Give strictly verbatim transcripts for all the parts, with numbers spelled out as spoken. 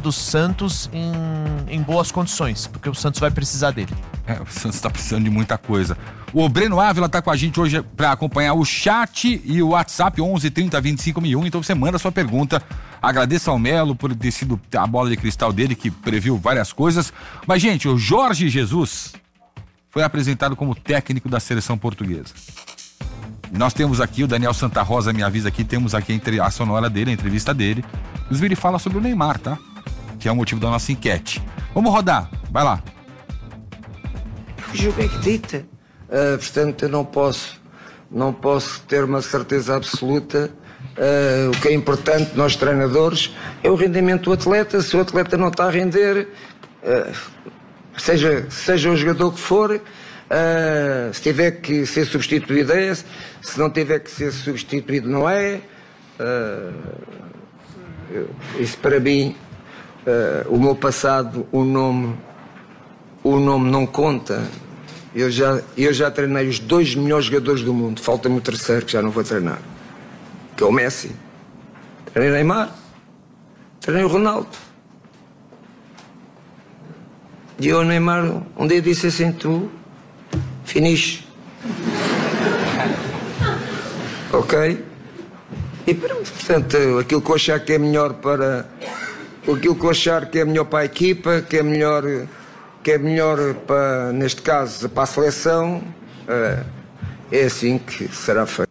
do Santos em, em boas condições, porque o Santos vai precisar dele. É, o Santos tá precisando de muita coisa. O Breno Ávila tá com a gente hoje para acompanhar o chat e o WhatsApp onze trinta vinte e cinco mil e um, então você manda a sua pergunta. Agradeço ao Melo por ter sido a bola de cristal dele, que previu várias coisas. Mas, gente, o Jorge Jesus foi apresentado como técnico da seleção portuguesa. Nós temos aqui, o Daniel Santa Rosa me avisa aqui, temos aqui a sonora dele, a entrevista dele. Inclusive ele fala sobre o Neymar, tá? Que é o motivo da nossa enquete. Vamos rodar, vai lá. O jogo é que dita. Uh, portanto, eu não posso, não posso ter uma certeza absoluta. Uh, o que é importante, nós treinadores, é o rendimento do atleta. Se o atleta não está a render, uh, seja, seja o jogador que for, uh, se tiver que ser substituído é, se não tiver que ser substituído não é. Uh, isso para mim, uh, o meu passado, o nome, o nome não conta. Eu já, eu já treinei os dois melhores jogadores do mundo. Falta-me o terceiro que já não vou treinar, que é o Messi. Treinei o Neymar, treinei o Ronaldo. E eu, o Neymar, um dia disse assim: tu, finish. Ok? E portanto, aquilo que eu achar que é melhor para. Aquilo que eu achar que é melhor para a equipa, que é melhor. que é melhor para, neste caso, para a seleção, é assim que será feito.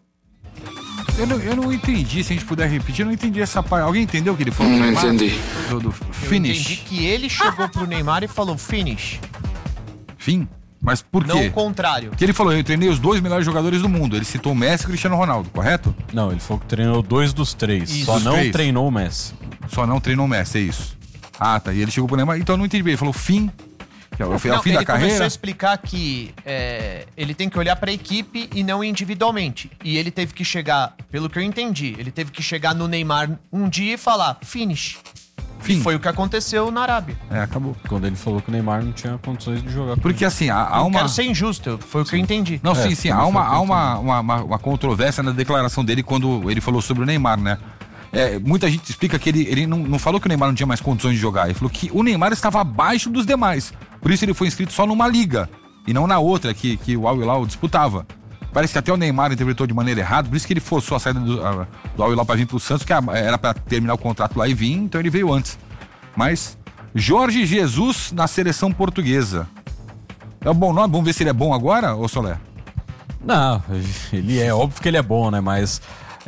Eu não, eu não entendi, se a gente puder repetir, eu não entendi essa parte. Alguém entendeu o que ele falou? Não entendi. Do, do finish. Eu entendi que ele chegou pro Neymar e falou finish. Fim? Mas por quê? Não o contrário. Que ele falou, eu treinei os dois melhores jogadores do mundo. Ele citou o Messi e o Cristiano Ronaldo, correto? Não, ele falou que treinou dois dos três. Isso, Só dos não três. treinou o Messi. Só não treinou o Messi, é isso. Ah, tá. E ele chegou pro Neymar, então eu não entendi bem. Ele falou fim. Que é o, é o fim não, da ele carreira. começou a explicar que é, ele tem que olhar para a equipe e não individualmente. E ele teve que chegar, pelo que eu entendi, ele teve que chegar no Neymar um dia e falar finish. Fim. E foi o que aconteceu na Arábia. É, acabou. Quando ele falou que o Neymar não tinha condições de jogar. Porque assim, há, há Não uma... quero ser injusto, foi o que eu entendi. Não, É, sim, sim. Há, também uma, foi há uma, uma, uma, uma controvérsia na declaração dele quando ele falou sobre o Neymar, né? É, muita gente explica que ele, ele não, não falou que o Neymar não tinha mais condições de jogar. Ele falou que o Neymar estava abaixo dos demais. Por isso ele foi inscrito só numa liga e não na outra que, que o Al Hilal disputava. Parece que até o Neymar interpretou de maneira errada, por isso que ele forçou a saída do, a, do Al Hilal para vir pro Santos, que era para terminar o contrato lá e vir, então ele veio antes. Mas Jorge Jesus na seleção portuguesa. É um bom nome? Vamos ver se ele é bom agora, ô Solé? Não, ele é óbvio que ele é bom, né? Mas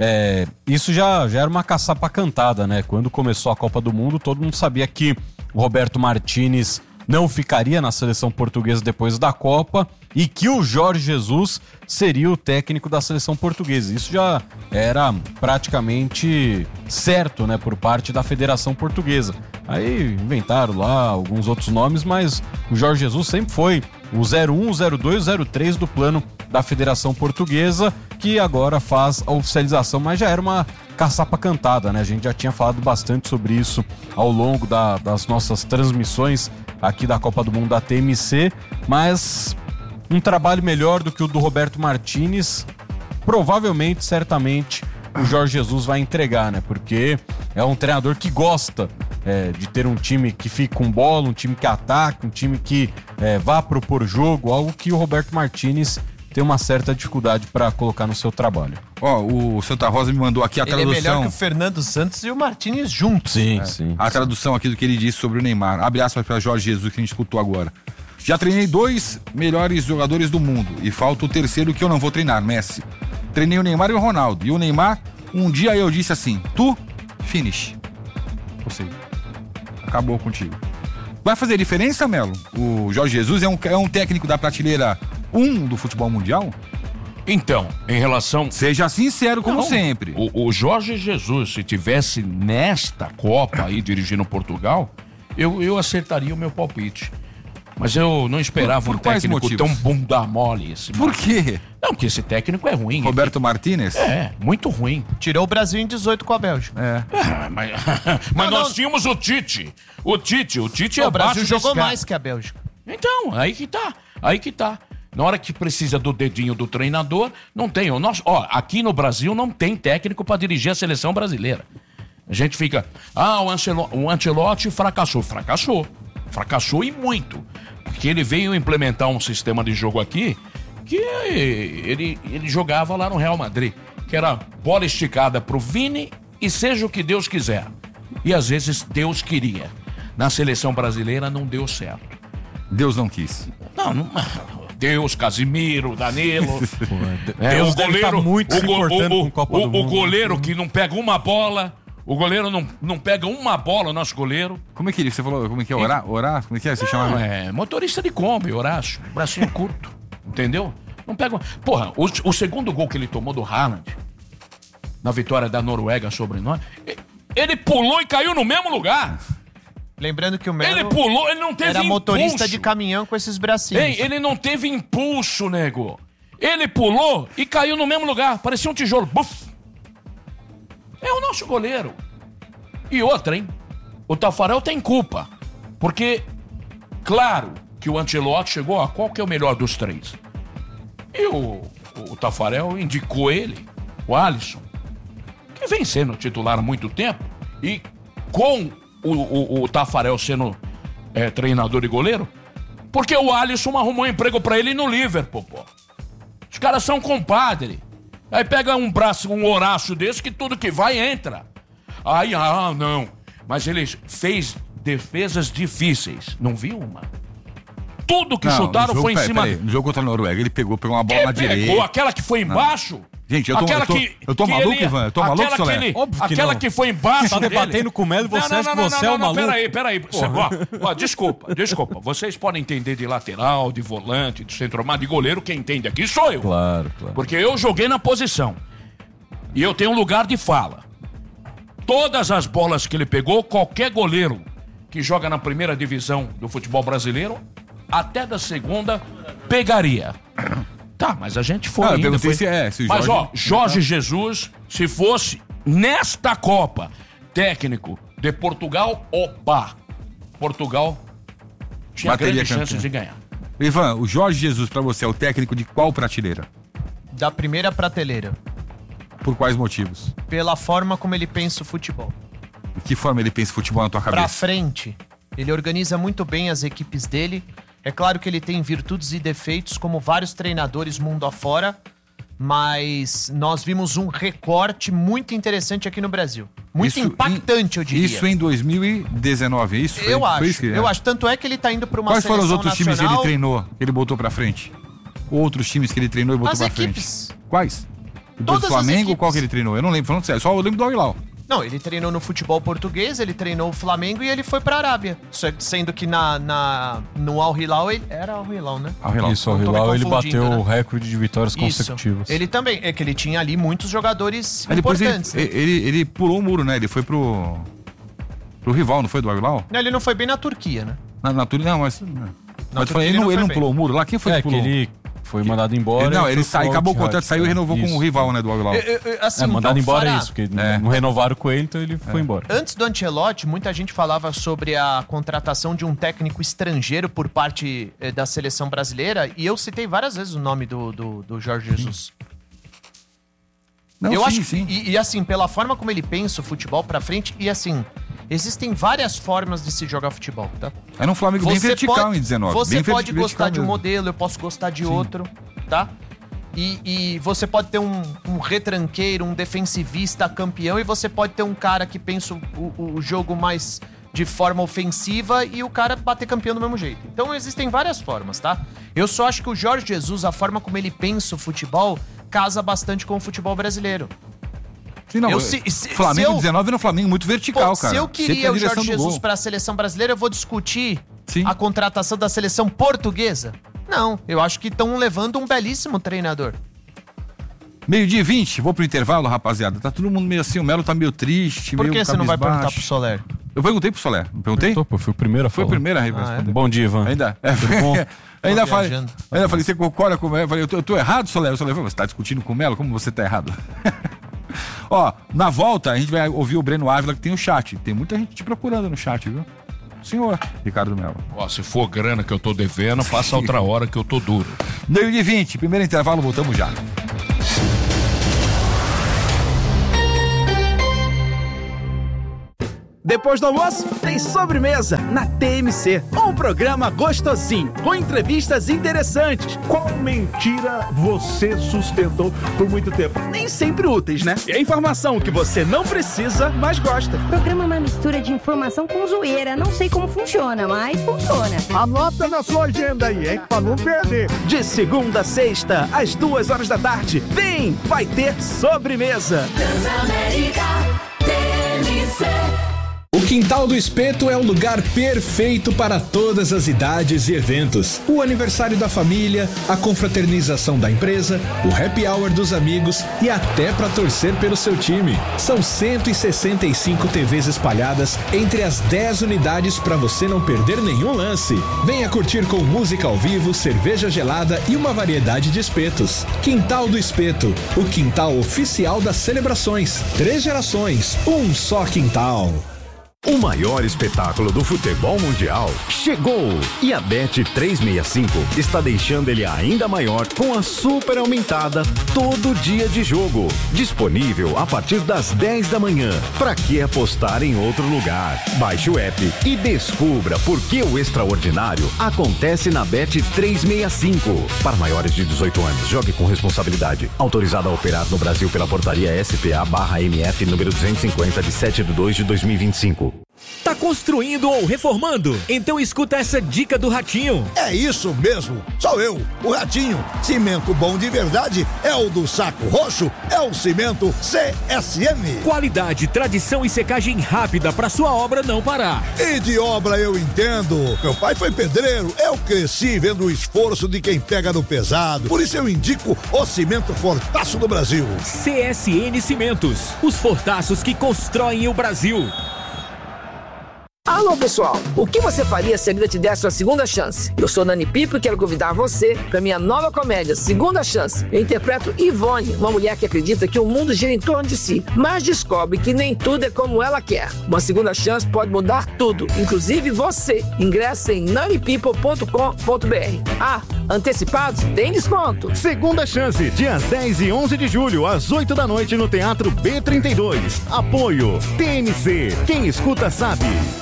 é, isso já, já era uma caçapa cantada, né? Quando começou a Copa do Mundo, todo mundo sabia que o Roberto Martínez não ficaria na seleção portuguesa depois da Copa e que o Jorge Jesus seria o técnico da seleção portuguesa. Isso já era praticamente certo, né, por parte da Federação Portuguesa. Aí inventaram lá alguns outros nomes, mas o Jorge Jesus sempre foi o zero um, o zero dois, o zero três do plano da Federação Portuguesa, que agora faz a oficialização, mas já era uma caçapa cantada, né? A gente já tinha falado bastante sobre isso ao longo da, das nossas transmissões aqui da Copa do Mundo da T M C, mas um trabalho melhor do que o do Roberto Martínez, provavelmente, certamente, o Jorge Jesus vai entregar, né? Porque é um treinador que gosta é, de ter um time que fique com bola, um time que ataque, um time que é, vá propor jogo, algo que o Roberto Martínez tem uma certa dificuldade para colocar no seu trabalho. Ó, o Santa Rosa me mandou aqui a Ele tradução. é melhor que o Fernando Santos e o Martínez juntos. Sim, É, sim. a tradução aqui do que ele disse sobre o Neymar. Abre aspas para Jorge Jesus que a gente escutou agora. Já treinei dois melhores jogadores do mundo e falta o terceiro que eu não vou treinar, Messi. Treinei o Neymar e o Ronaldo. E o Neymar, um dia eu disse assim, tu, finish. Ou seja, acabou contigo. Vai fazer diferença, Melo? O Jorge Jesus é um, é um técnico da prateleira um do futebol mundial? Então, em relação... Seja sincero, como Não, sempre. O, o Jorge Jesus, se tivesse nesta Copa aí dirigindo Portugal, eu, eu acertaria o meu palpite. Mas eu não esperava Por- um por quais técnico motivos? tão bunda mole. Esse Por Martins. quê? Não, porque esse técnico é ruim. Roberto Martínez? É, muito ruim. Tirou o Brasil em dezoito com a Bélgica. É. Ah, mas mas Não, nós não. tínhamos o Tite. O Tite, o Tite é o Brasil abaixo jogou desse cara. mais que a Bélgica. Então, aí que tá. Aí que tá. Na hora que precisa do dedinho do treinador, não tem. O nosso, ó, aqui no Brasil não tem técnico para dirigir a seleção brasileira. A gente fica, ah, o Ancelotti, o Ancelotti fracassou. Fracassou. Fracassou e muito. Porque ele veio implementar um sistema de jogo aqui que ele, ele jogava lá no Real Madrid, que era bola esticada pro Vini e seja o que Deus quiser. E às vezes Deus queria. Na seleção brasileira não deu certo. Deus não quis. Não, não... Deus, Casimiro, Danilo. é, Deus o goleiro, tá muito o, se go, importando o, com Copa o, do o Mundo. goleiro que não pega uma bola. O goleiro não, não pega uma bola, o nosso goleiro. Como é que ele, você falou, como é que é? Orar? Orar? Como é que é? Você Não, chama? é motorista de Kombi, Horácio. Bracinho curto. Entendeu? Não pega. Porra, o, o segundo gol que ele tomou do Haaland, na vitória da Noruega sobre nós, ele pulou e caiu no mesmo lugar. Lembrando que o Melo Ele pulou, ele não teve era motorista impulso. de caminhão com esses bracinhos. Ei, ele não teve impulso, nego. Ele pulou e caiu no mesmo lugar. Parecia um tijolo. Buf. É o nosso goleiro. E outra, hein? O Tafarel tem culpa. Porque, claro, que o Ancelotti chegou a qual que é o melhor dos três. E o, o Tafarel indicou ele, o Alisson, que vem sendo titular há muito tempo. E com o, o, o Tafarel sendo é, treinador e goleiro, porque o Alisson arrumou um emprego pra ele no Liverpool, pô. Os caras são compadre. Aí pega um braço, um Horácio desse que tudo que vai entra. Aí, ah, não. Mas ele fez defesas difíceis. Não viu uma? Tudo que Não, chutaram jogo, foi em pera, cima... pera aí, no jogo contra a Noruega, ele pegou, pegou uma bola na Ele pegou direita. aquela que foi embaixo. Gente, eu tô- aquela eu tô- que, eu tô que maluco, ele- Ivan? Eu tô maluco, aquela Solé? que ele- Óbvio que Aquela não. que foi embaixo Tá dele. debatendo com o Melo e você Não, acha não, que não, você não, é o não, maluco? Peraí, peraí. Você- ó, ó, desculpa, desculpa. Vocês podem entender de lateral, de volante, de centroavante, de goleiro. Quem entende aqui sou eu. Claro, claro. Porque eu joguei na posição. E eu tenho um lugar de fala. Todas as bolas que ele pegou, qualquer goleiro que joga na primeira divisão do futebol brasileiro, até da segunda, pegaria. Tá, mas a gente foi Ah, eu ainda, perguntei foi... se é, se o Mas Jorge- ó, Jorge Jesus, se fosse nesta Copa, técnico de Portugal, opa, Portugal tinha Bateria grande campeão. chance de ganhar. Ivan, o Jorge Jesus pra você é o técnico de qual prateleira? Da primeira prateleira. Por quais motivos? Pela forma como ele pensa o futebol. De que forma ele pensa futebol na tua Pra cabeça? frente, ele organiza muito bem as equipes dele. É claro que ele tem virtudes e defeitos, como vários treinadores mundo afora, mas nós vimos um recorte muito interessante aqui no Brasil. Muito Isso impactante, em- eu diria. Isso em dois mil e dezenove, é isso? Foi- Eu foi acho, isso que- eu acho. Tanto é que ele tá indo pra uma Quais seleção foram os outros times que ele nacional. treinou, que ele botou pra frente? Outros times que ele treinou e botou As pra equipes. frente? Quais? O do Todas as Flamengo, equipes. qual que ele treinou? Eu não lembro, falando sério, só eu lembro do Al-Hilal. Não, ele treinou no futebol português, ele treinou o Flamengo e ele foi pra Arábia. Só que sendo que na, na, no Al-Hilal, ele era Al-Hilal, né? Al-Hilal. Isso, o Não tô me Hilal ele confundindo, bateu né? o recorde de vitórias Isso. consecutivas. Ele também. É que ele tinha ali muitos jogadores Aí depois ele, importantes. né? ele, ele pulou o muro, né? Ele foi pro. pro rival, não foi do Al-Hilal? Não, ele não foi bem na Turquia, né? Na, na Turquia, não, mas. Mas Turquia foi, ele ele não, não ele foi não bem. pulou o muro lá? Quem foi É, que que pulou? ele foi mandado embora. Ele- não, e ele foi saiu, pro acabou o Al-Ittihad. contrato, saiu e renovou com Isso. o rival, né, do Al-Hilal. Eu- eu- assim, É, mandado então, embora Fará, é isso, porque É. não renovaram com ele, então ele foi embora. Antes do Ancelotti, muita gente falava sobre a contratação de um técnico estrangeiro por parte eh, da seleção brasileira, e eu citei várias vezes o nome do, do, do Jorge Jesus. Não, eu sim, acho sim. E, e assim, pela forma como ele pensa o futebol pra frente, e assim, existem várias formas de se jogar futebol, tá? Era um Flamengo bem vertical pode, em dezenove. Você bem pode vertical gostar de um mesmo. modelo, eu posso gostar de outro, tá? E, e você pode ter um, um retranqueiro, um defensivista campeão, e você pode ter um cara que pensa o, o, o jogo mais de forma ofensiva e o cara bater campeão do mesmo jeito. Então existem várias formas, tá? Eu só acho que o Jorge Jesus, a forma como ele pensa o futebol, casa bastante com o futebol brasileiro. Sim, não, Eu é- se- se- Flamengo se eu- dezenove era um Flamengo muito vertical, Pô, cara. se eu Sempre queria a o direção Jorge do Jesus gol. para a seleção brasileira, eu vou discutir Sim. a contratação da seleção portuguesa? Não, eu acho que estão levando um belíssimo treinador. Meio-dia e vinte, vou pro intervalo, rapaziada. Tá todo mundo meio assim, o Melo tá meio triste, Por meio que você não vai cabisbaixo. perguntar pro Soler? Eu perguntei pro Soler, não perguntei? Tô, pô, fui o primeiro a Foi a falar. primeira a Ah, é? responder. Bom dia, Ivan. Ainda, é, Tudo bom? ainda, Tô falei, viajando. ainda falei, você concorda com o Melo? Eu falei, eu tô, eu tô errado, Soler? O Soler falou, você tá discutindo com o Melo? Como você tá errado? Ó, na volta, a gente vai ouvir o Breno Ávila, que tem o chat. Tem muita gente te procurando no chat, viu? Senhor Ricardo Melo. Ó, se for grana que eu tô devendo, passa outra hora que eu tô duro. Meio-dia e vinte, primeiro intervalo, voltamos já. Depois do almoço, tem sobremesa na T M C. Um programa gostosinho, com entrevistas interessantes. Qual mentira você sustentou por muito tempo? Nem sempre úteis, né? É informação que você não precisa, mas gosta. O programa é uma mistura de informação com zoeira. Não sei como funciona, mas funciona. Anota na sua agenda aí, hein? Pra não perder. De segunda a sexta, às duas horas da tarde. Vem, vai ter sobremesa. Transamérica T M C. O Quintal do Espeto é o lugar perfeito para todas as idades e eventos. O aniversário da família, a confraternização da empresa, o happy hour dos amigos e até para torcer pelo seu time. São cento e sessenta e cinco T Vs espalhadas entre as dez unidades para você não perder nenhum lance. Venha curtir com música ao vivo, cerveja gelada e uma variedade de espetos. Quintal do Espeto, o quintal oficial das celebrações. Três gerações, um só quintal. O maior espetáculo do futebol mundial chegou e a Bet trezentos e sessenta e cinco está deixando ele ainda maior com a super aumentada todo dia de jogo. Disponível a partir das dez da manhã. Pra que apostar em outro lugar? Baixe o app e descubra por que o extraordinário acontece na Bet trezentos e sessenta e cinco. Para maiores de dezoito anos, jogue com responsabilidade. Autorizado a operar no Brasil pela portaria S P A barra M F número duzentos e cinquenta de sete de dois de dois mil e vinte e cinco. Tá construindo ou reformando? Então escuta essa dica do Ratinho. É isso mesmo, sou eu, o Ratinho. Cimento bom de verdade é o do Saco Roxo, é o cimento C S M. Qualidade, tradição e secagem rápida pra sua obra não parar. E de obra eu entendo. Meu pai foi pedreiro, eu cresci vendo o esforço de quem pega no pesado. Por isso eu indico o cimento Fortaço do Brasil. C S N Cimentos, os fortaços que constroem o Brasil. Alô, pessoal! O que você faria se a vida te desse uma segunda chance? Eu sou Nani Pipo e quero convidar você para minha nova comédia, Segunda Chance. Eu interpreto Ivone, uma mulher que acredita que o mundo gira em torno de si, mas descobre que nem tudo é como ela quer. Uma segunda chance pode mudar tudo, inclusive você. Ingresse em nani people ponto com ponto b r. Ah, antecipados? Tem desconto! Segunda Chance, dias dez e onze de julho, às oito da noite no Teatro B trinta e dois. Apoio T M C. Quem escuta sabe.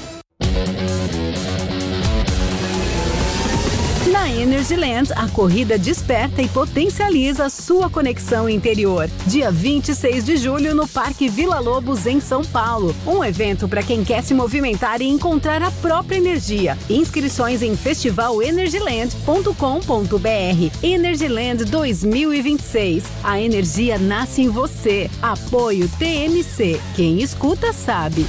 Na Energyland, a corrida desperta e potencializa sua conexão interior. Dia vinte e seis de julho no Parque Vila Lobos, em São Paulo. Um evento para quem quer se movimentar e encontrar a própria energia. Inscrições em festival energyland ponto com ponto b r. Energyland dois mil e vinte e seis. A energia nasce em você. Apoio T M C. Quem escuta sabe.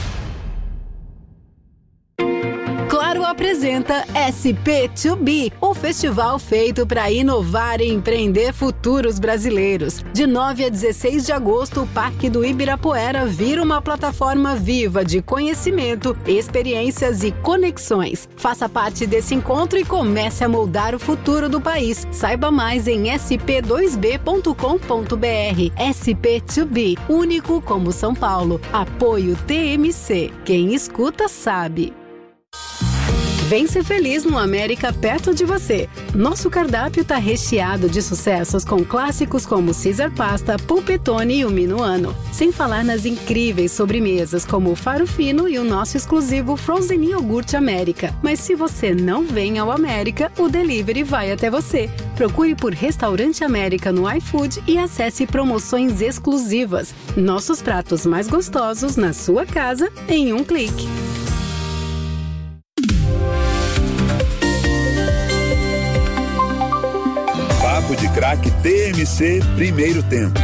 Claro apresenta S P dois B, o festival feito para inovar e empreender futuros brasileiros. De nove a dezesseis de agosto, o Parque do Ibirapuera vira uma plataforma viva de conhecimento, experiências e conexões. Faça parte desse encontro e comece a moldar o futuro do país. Saiba mais em s p dois b ponto com ponto b r. S P dois B, único como São Paulo. Apoio T M C. Quem escuta sabe. Vem ser feliz no América perto de você. Nosso cardápio tá recheado de sucessos com clássicos como Caesar Pasta, Pulpetone e o Minuano. Sem falar nas incríveis sobremesas como o Faro Fino e o nosso exclusivo Frozen Iogurte América. Mas se você não vem ao América, o delivery vai até você. Procure por Restaurante América no iFood e acesse promoções exclusivas. Nossos pratos mais gostosos na sua casa em um clique. Papo de Craque T M C, primeiro tempo.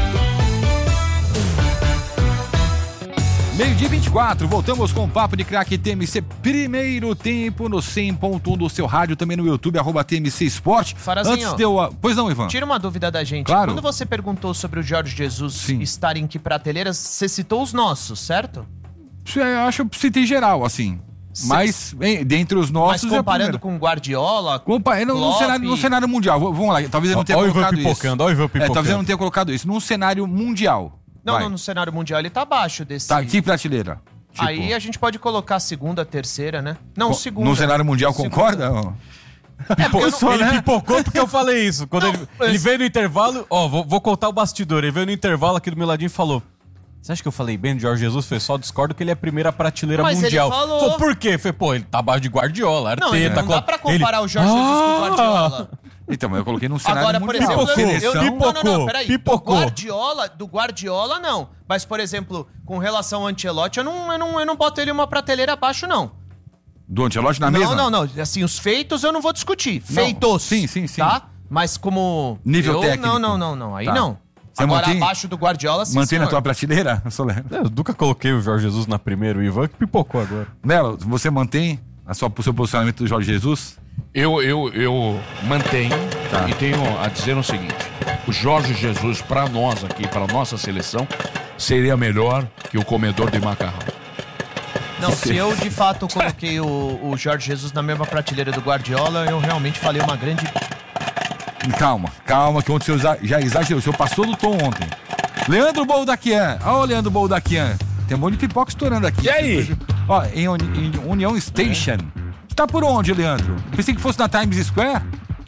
Meio-dia vinte e quatro, voltamos com o Papo de Craque T M C, primeiro tempo no cem ponto um do seu rádio, também no YouTube, arroba T M C Esporte. Farazinho, Antes deu a... Pois não, Ivan? Tira uma dúvida da gente. Claro. Quando você perguntou sobre o Jorge Jesus Sim. estar em que prateleiras, você citou os nossos, certo? Eu acho que citei geral, assim. Mas, em, dentre os nossos... Mas comparando é com Guardiola, Compa no, no, cenário, no cenário mundial, vamos lá, talvez eu não tenha ó, colocado isso. Ó, o Ivan pipocando. É, talvez eu não tenha colocado isso. Num cenário mundial. Não, vai. não, no cenário mundial ele tá abaixo desse... Tá, que prateleira? Tipo... Aí a gente pode colocar a segunda, a terceira, né? Não, Co segunda. No cenário mundial, segunda. concorda? É Pipo, não, ele né? pipocou porque eu falei isso. Quando não, ele, mas... ele veio no intervalo, ó, vou, vou contar o bastidor. Ele veio no intervalo aqui do meu ladinho e falou: Você acha que eu falei bem do Jorge Jesus? Foi só discordo que ele é a primeira prateleira Mas mundial. ele falou... Falei, por quê? Foi, pô, ele tá abaixo de Guardiola, Arteta... Não, não dá pra comparar ele... o Jorge Jesus ah! com o Guardiola. Então, mas eu coloquei num cenário Agora, mundial. por exemplo, Seleção... eu, pipocou, não, não, não, peraí. pipocou. Do Guardiola, do Guardiola, não. Mas, por exemplo, com relação ao Ancelotti, eu não, eu não, eu não boto ele uma prateleira abaixo, não. Do Ancelotti na não, mesma? Não, não, não. Assim, os feitos eu não vou discutir. Não. Feitos. Sim, sim, sim. Tá? Mas como... Nível eu, técnico. Não, não, não, não. Aí tá. não. Você Agora, mantém, abaixo do Guardiola, sim, mantém na senhor. tua prateleira, Soler? É, eu nunca coloquei o Jorge Jesus na primeira, o Ivan que pipocou agora. Melo, você mantém a sua, o seu posicionamento do Jorge Jesus? Eu, eu, eu mantenho tá. E tenho a dizer o seguinte: o Jorge Jesus, para nós aqui, para nossa seleção, seria melhor que o comedor de macarrão. Não, se eu de fato coloquei o, o Jorge Jesus na mesma prateleira do Guardiola, eu realmente falei uma grande... Calma, calma, que ontem o senhor já exagerou. O senhor passou do tom ontem. Leandro Boldaquian. Olha o Leandro Boldaquian. Tem um monte de pipoca estourando aqui. E aí? Ó, em, em União Station. Você tá por onde, Leandro? Pensei que fosse na Times Square.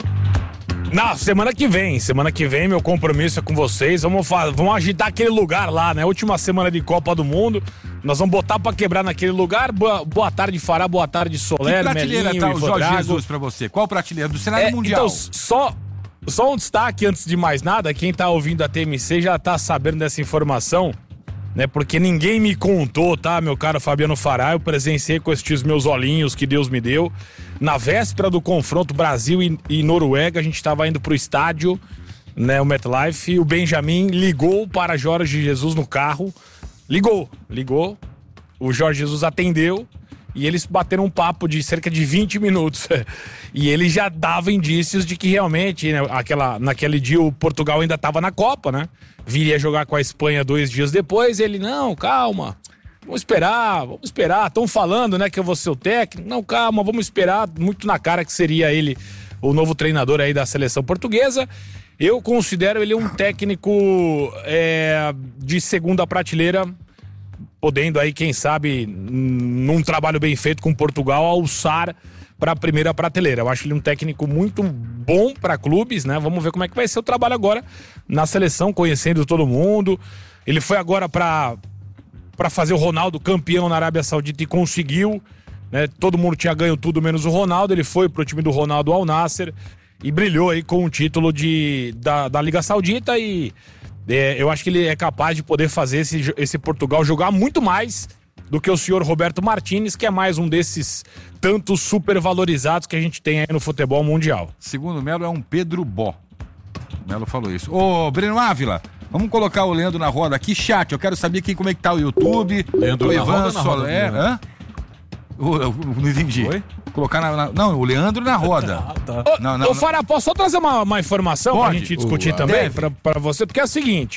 Não, semana que vem. Semana que vem, meu compromisso é com vocês. Vamos, vamos agitar aquele lugar lá, né? Última semana de Copa do Mundo. Nós vamos botar pra quebrar naquele lugar. Boa, boa tarde, Fará. Boa tarde, Soler, que prateleira Melinho, tá o Jorge Drago. Jesus pra você? Qual prateleira? Do cenário é, mundial. Então, só... Só um destaque antes de mais nada, quem tá ouvindo a T M C já tá sabendo dessa informação, né? Porque ninguém me contou, tá, meu caro Fabiano Fará? Eu presenciei com estes meus olhinhos que Deus me deu. Na véspera do confronto Brasil e, e Noruega, a gente tava indo pro estádio, né, o MetLife, e o Benjamin ligou para Jorge Jesus no carro. Ligou, ligou. O Jorge Jesus atendeu. E eles bateram um papo de cerca de vinte minutos. E ele já dava indícios de que realmente, né, aquela, naquele dia o Portugal ainda estava na Copa, né? Viria jogar com a Espanha dois dias depois. Ele, não, calma, vamos esperar, vamos esperar. Estão falando, né, que eu vou ser o técnico. Não, calma, vamos esperar. Muito na cara que seria ele o novo treinador aí da seleção portuguesa. Eu considero ele um técnico é, de segunda prateleira, podendo aí, quem sabe, num trabalho bem feito com Portugal, alçar para a primeira prateleira. Eu acho ele um técnico muito bom para clubes, né? Vamos ver como é que vai ser o trabalho agora na seleção, conhecendo todo mundo. Ele foi agora para para fazer o Ronaldo campeão na Arábia Saudita e conseguiu, né? Todo mundo tinha ganho tudo menos o Ronaldo. Ele foi pro time do Ronaldo Al Nassr e brilhou aí com o título de, da, da Liga Saudita e É, eu acho que ele é capaz de poder fazer esse, esse Portugal jogar muito mais do que o senhor Roberto Martínez, que é mais um desses tantos supervalorizados que a gente tem aí no futebol mundial. Segundo o Melo, é um Pedro Bó. O Melo falou isso. Ô, Breno Ávila, vamos colocar o Leandro na roda aqui. Chat, eu quero saber quem, como é que tá o YouTube. Leandro o na Ivan roda, na Soler. roda Hã? O, eu, não entendi. Oi? Colocar na, na... Não, o Leandro na roda. ah, tá. Ô, não, não, ô Fará, posso só trazer uma, uma informação Pode? pra gente discutir uh, também pra, pra você? Porque é o seguinte,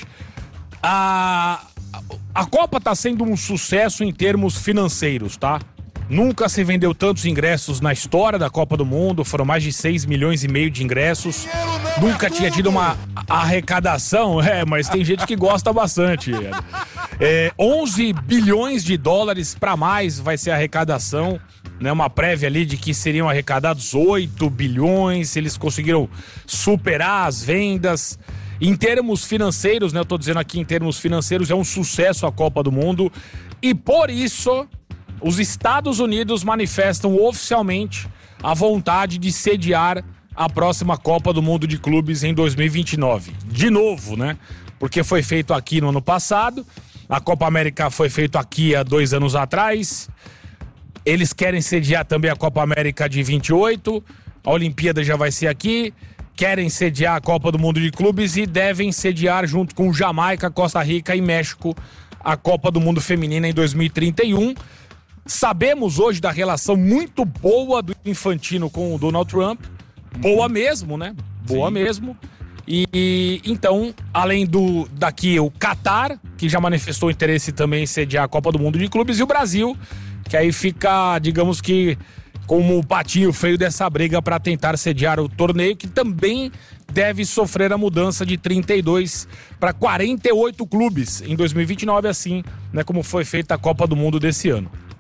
a, a Copa tá sendo um sucesso em termos financeiros, tá? Nunca se vendeu tantos ingressos na história da Copa do Mundo, foram mais de seis milhões e meio de ingressos. Nunca tinha tido uma arrecadação, é, mas tem gente que gosta bastante. É, onze bilhões de dólares para mais vai ser a arrecadação, né? Uma prévia ali de que seriam arrecadados oito bilhões, eles conseguiram superar as vendas. Em termos financeiros, né? Eu tô dizendo aqui em termos financeiros, é um sucesso a Copa do Mundo e por isso os Estados Unidos manifestam oficialmente a vontade de sediar a próxima Copa do Mundo de Clubes em dois mil e vinte e nove. De novo, né? Porque foi feito aqui no ano passado, a Copa América foi feito aqui há dois anos atrás, eles querem sediar também a Copa América de vinte e oito, a Olimpíada já vai ser aqui, querem sediar a Copa do Mundo de Clubes e devem sediar junto com Jamaica, Costa Rica e México a Copa do Mundo Feminina em dois mil e trinta e um. Sabemos hoje da relação muito boa do Infantino com o Donald Trump. Boa mesmo, né? Boa Sim. mesmo. E, e então, além do daqui o Catar, que já manifestou interesse também em sediar a Copa do Mundo de Clubes, e o Brasil, que aí fica, digamos que, como o patinho feio dessa briga para tentar sediar o torneio, que também deve sofrer a mudança de trinta e dois para quarenta e oito clubes em dois mil e vinte e nove, assim, né, como foi feita a Copa do Mundo desse ano.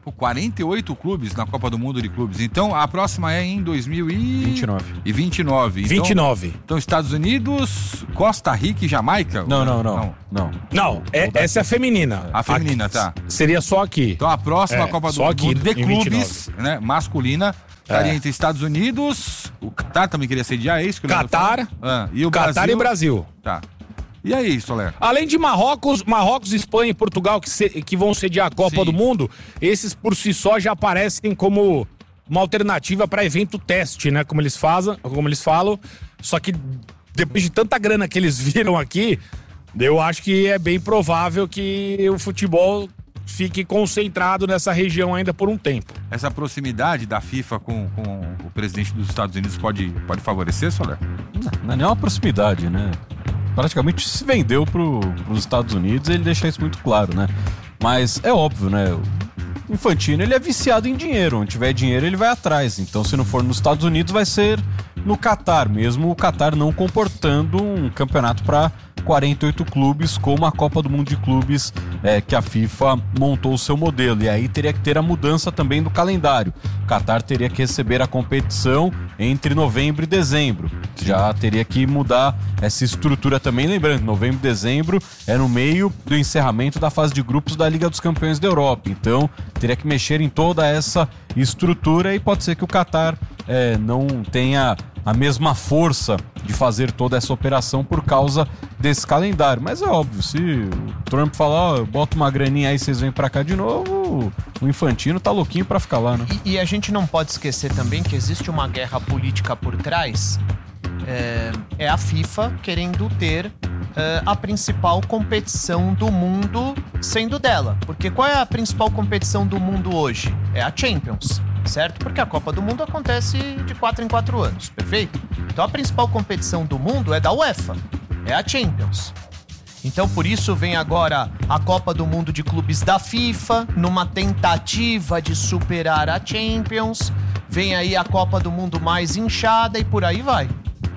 Pô, quarenta e oito clubes na Copa do Mundo de Clubes. Então, a próxima é em dois mil e vinte e nove. E vinte e nove. Então, vinte e nove. Então, Estados Unidos, Costa Rica e Jamaica? Não, não, não. Não, não. não é, essa é a feminina. A feminina, aqui, tá. Seria só aqui. Então, a próxima é, Copa do aqui, Mundo de Clubes, né, masculina, estaria é. entre Estados Unidos, o Catar também queria sediar, é isso que eu Catar, ah, e o Catar Brasil. e Brasil. Tá. E aí, Soler? Além de Marrocos, Marrocos, Espanha e Portugal, que, se, que vão sediar a Copa Sim. do Mundo, esses por si só já aparecem como uma alternativa para evento teste, né? Como eles fazem, como eles falam. Só que depois de tanta grana que eles viram aqui, eu acho que é bem provável que o futebol fique concentrado nessa região ainda por um tempo. Essa proximidade da FIFA com, com o presidente dos Estados Unidos pode, pode favorecer, Soler? Não, não é nem uma proximidade, né? Praticamente se vendeu para os Estados Unidos, ele deixa isso muito claro, né? Mas é óbvio, né? O Infantino, ele é viciado em dinheiro. Onde tiver dinheiro, ele vai atrás. Então, se não for nos Estados Unidos, vai ser no Catar, mesmo o Catar não comportando um campeonato para quarenta e oito clubes, como a Copa do Mundo de Clubes, é, que a FIFA montou o seu modelo. E aí teria que ter a mudança também do calendário. O Catar teria que receber a competição entre novembro e dezembro. Já teria que mudar essa estrutura também. Lembrando, novembro e dezembro é no meio do encerramento da fase de grupos da Liga dos Campeões da Europa. Então, teria que mexer em toda essa estrutura e pode ser que o Catar é, não tenha a mesma força de fazer toda essa operação por causa desse calendário. Mas é óbvio, se o Trump falar, ó, bota uma graninha aí, vocês vêm pra cá de novo, o Infantino tá louquinho pra ficar lá, né? E, e a gente não pode esquecer também que existe uma guerra política por trás. É, é a FIFA querendo ter é, a principal competição do mundo sendo dela. Porque qual é a principal competição do mundo hoje? É a Champions, certo? Porque a Copa do Mundo acontece de quatro em quatro anos, perfeito? Então a principal competição do mundo é da UEFA, é a Champions. Então por isso vem agora a Copa do Mundo de Clubes da FIFA, numa tentativa de superar a Champions. Vem aí a Copa do Mundo mais inchada e por aí vai.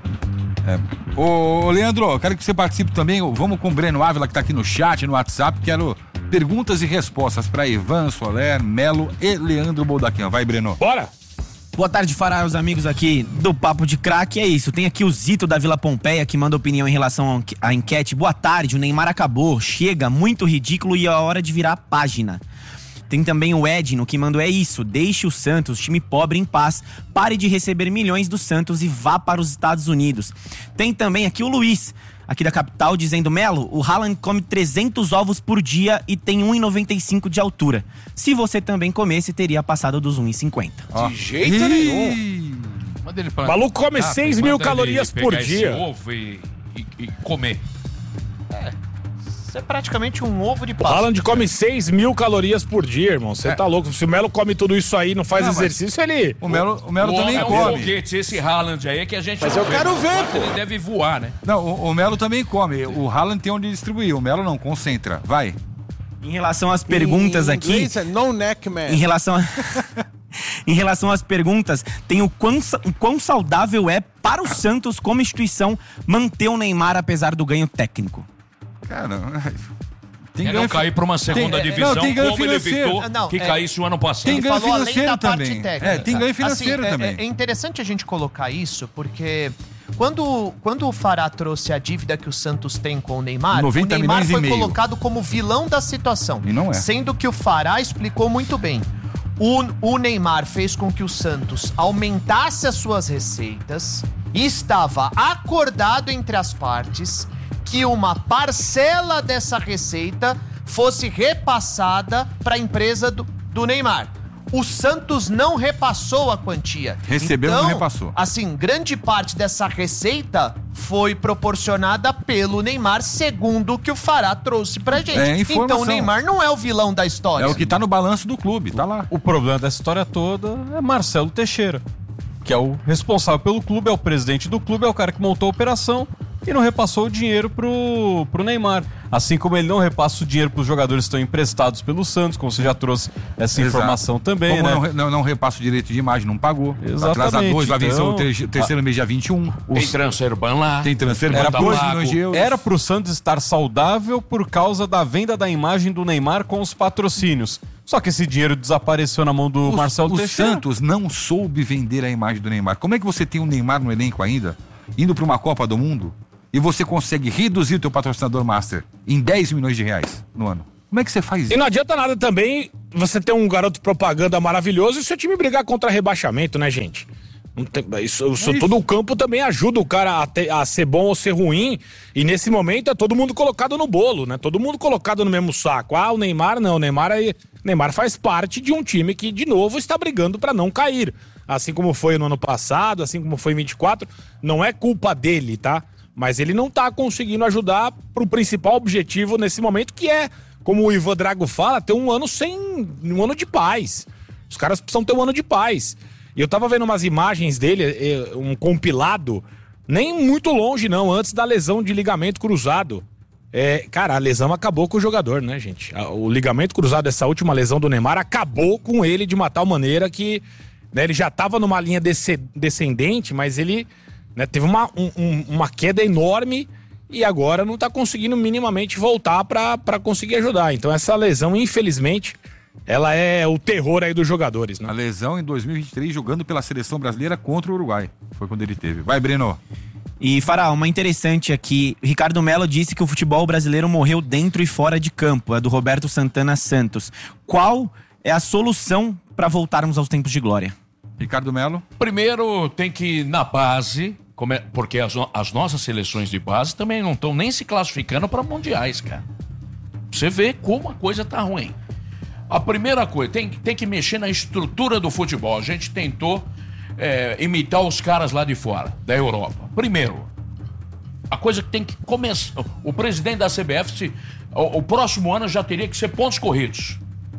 É. Ô, ô Leandro, quero que você participe também. Vamos com o Breno Ávila, que tá aqui no chat, no WhatsApp. Quero perguntas e respostas para Ivan, Soler, Melo e Leandro Boldaquim. Vai, Breno. Bora! Boa tarde, Fará, os amigos aqui do Papo de Craque. É isso, tem aqui o Zito da Vila Pompeia que manda opinião em relação à enquete. Boa tarde, o Neymar acabou, chega, muito ridículo e é a hora de virar a página. Tem também o Edno que mandou: é isso, deixe o Santos, time pobre, em paz, pare de receber milhões do Santos e vá para os Estados Unidos. Tem também aqui o Luiz, aqui da capital, dizendo: Melo, o Haaland come trezentos ovos por dia e tem um e noventa e cinco de altura. Se você também comesse, teria passado dos um e cinquenta. De oh. jeito nenhum. O maluco come seis mil calorias por dia. Esse ovo e, e, e comer. É. Isso é praticamente um ovo de O pasta. Haaland come seis mil calorias por dia, irmão. Você é. tá louco. Se o Melo come tudo isso aí e não faz não, exercício, ele... O Melo, o Melo o também é come. Um foguete, esse Haaland aí é que a gente... Mas eu vê, quero ver, pô. Ele deve voar, né? Não, o, o Melo também come. O Haaland tem onde distribuir. O Melo não, concentra. Vai. Em relação às perguntas em aqui... inglês é no neck man. Em relação a... Em relação às perguntas, tem o quão, o quão saudável é para o Santos como instituição manter o Neymar apesar do ganho técnico. Cara... Tem é não cair para uma segunda tem, divisão, não, tem ganho como financeiro. ele evitou não, que é, caísse o ano passado. Tem ganho falou financeiro além da também. Parte É, tem ganho financeiro assim, também. É, é interessante a gente colocar isso, porque quando, quando o Fará trouxe a dívida que o Santos tem com o Neymar, o Neymar foi colocado como vilão da situação. E não é. Sendo que o Fará explicou muito bem. O, o Neymar fez com que o Santos aumentasse as suas receitas e estava acordado entre as partes que uma parcela dessa receita fosse repassada para a empresa do, do Neymar. O Santos não repassou a quantia. Recebeu, então, não repassou. Assim, grande parte dessa receita foi proporcionada pelo Neymar, segundo o que o Fará trouxe pra gente. É, informação. Então o Neymar não é o vilão da história. É o que tá no balanço do clube, tá lá. O problema dessa história toda é Marcelo Teixeira, que é o responsável pelo clube, é o presidente do clube, é o cara que montou a operação e não repassou o dinheiro pro, pro Neymar. Assim como ele não repassa o dinheiro pros jogadores que estão emprestados pelo Santos, como você já trouxe essa Exato. informação também, como né? Não, não, não repassa o direito de imagem, não pagou. Exatamente. Atrasa dois, vai vencer então, o ter, terceiro a... mês dia vinte e um. Tem transfer ban lá. Tem transfer ban. Era, pro, era pro Santos estar saudável por causa da venda da imagem do Neymar com os patrocínios. Só que esse dinheiro desapareceu na mão do o, Marcelo o Teixeira. O Santos não soube vender a imagem do Neymar. Como é que você tem um Neymar no elenco ainda, indo para uma Copa do Mundo, e você consegue reduzir o teu patrocinador master em dez milhões de reais no ano? Como é que você faz isso? E não adianta nada também você ter um garoto propaganda maravilhoso e seu time brigar contra rebaixamento, né, gente? Não tem, isso, isso, todo o campo também ajuda o cara a, ter, a ser bom ou ser ruim. E nesse momento é todo mundo colocado no bolo, né? Todo mundo colocado no mesmo saco. Ah, o Neymar não. O Neymar, aí, Neymar faz parte de um time que, de novo, está brigando para não cair. Assim como foi no ano passado, assim como foi em vinte e quatro. Não é culpa dele, tá? Mas ele não tá conseguindo ajudar pro principal objetivo nesse momento, que é, como o Ivan Drago fala, ter um ano sem... um ano de paz. Os caras precisam ter um ano de paz. E eu tava vendo umas imagens dele, um compilado, nem muito longe não, antes da lesão de ligamento cruzado. É, cara, a lesão acabou com o jogador, né, gente? O ligamento cruzado, essa última lesão do Neymar, acabou com ele de uma tal maneira que, né, ele já tava numa linha descendente, mas ele, né, teve uma, um, uma queda enorme e agora não tá conseguindo minimamente voltar pra, pra conseguir ajudar. Então essa lesão, infelizmente, ela é o terror aí dos jogadores, né? A lesão em dois mil e vinte e três, jogando pela seleção brasileira contra o Uruguai. Foi quando ele teve. Vai, Breno. E, Fará, uma interessante aqui. Ricardo Melo disse que o futebol brasileiro morreu dentro e fora de campo. É do Roberto Santana Santos. Qual é a solução para voltarmos aos tempos de glória? Ricardo Melo. Primeiro tem que ir na base, porque as, as nossas seleções de base também não estão nem se classificando para mundiais, cara. Você vê como a coisa tá ruim. A primeira coisa, tem, tem que mexer na estrutura do futebol. A gente tentou é, imitar os caras lá de fora, da Europa. Primeiro, a coisa que tem que começar... O presidente da C B F, se, o, o próximo ano já teria que ser pontos corridos.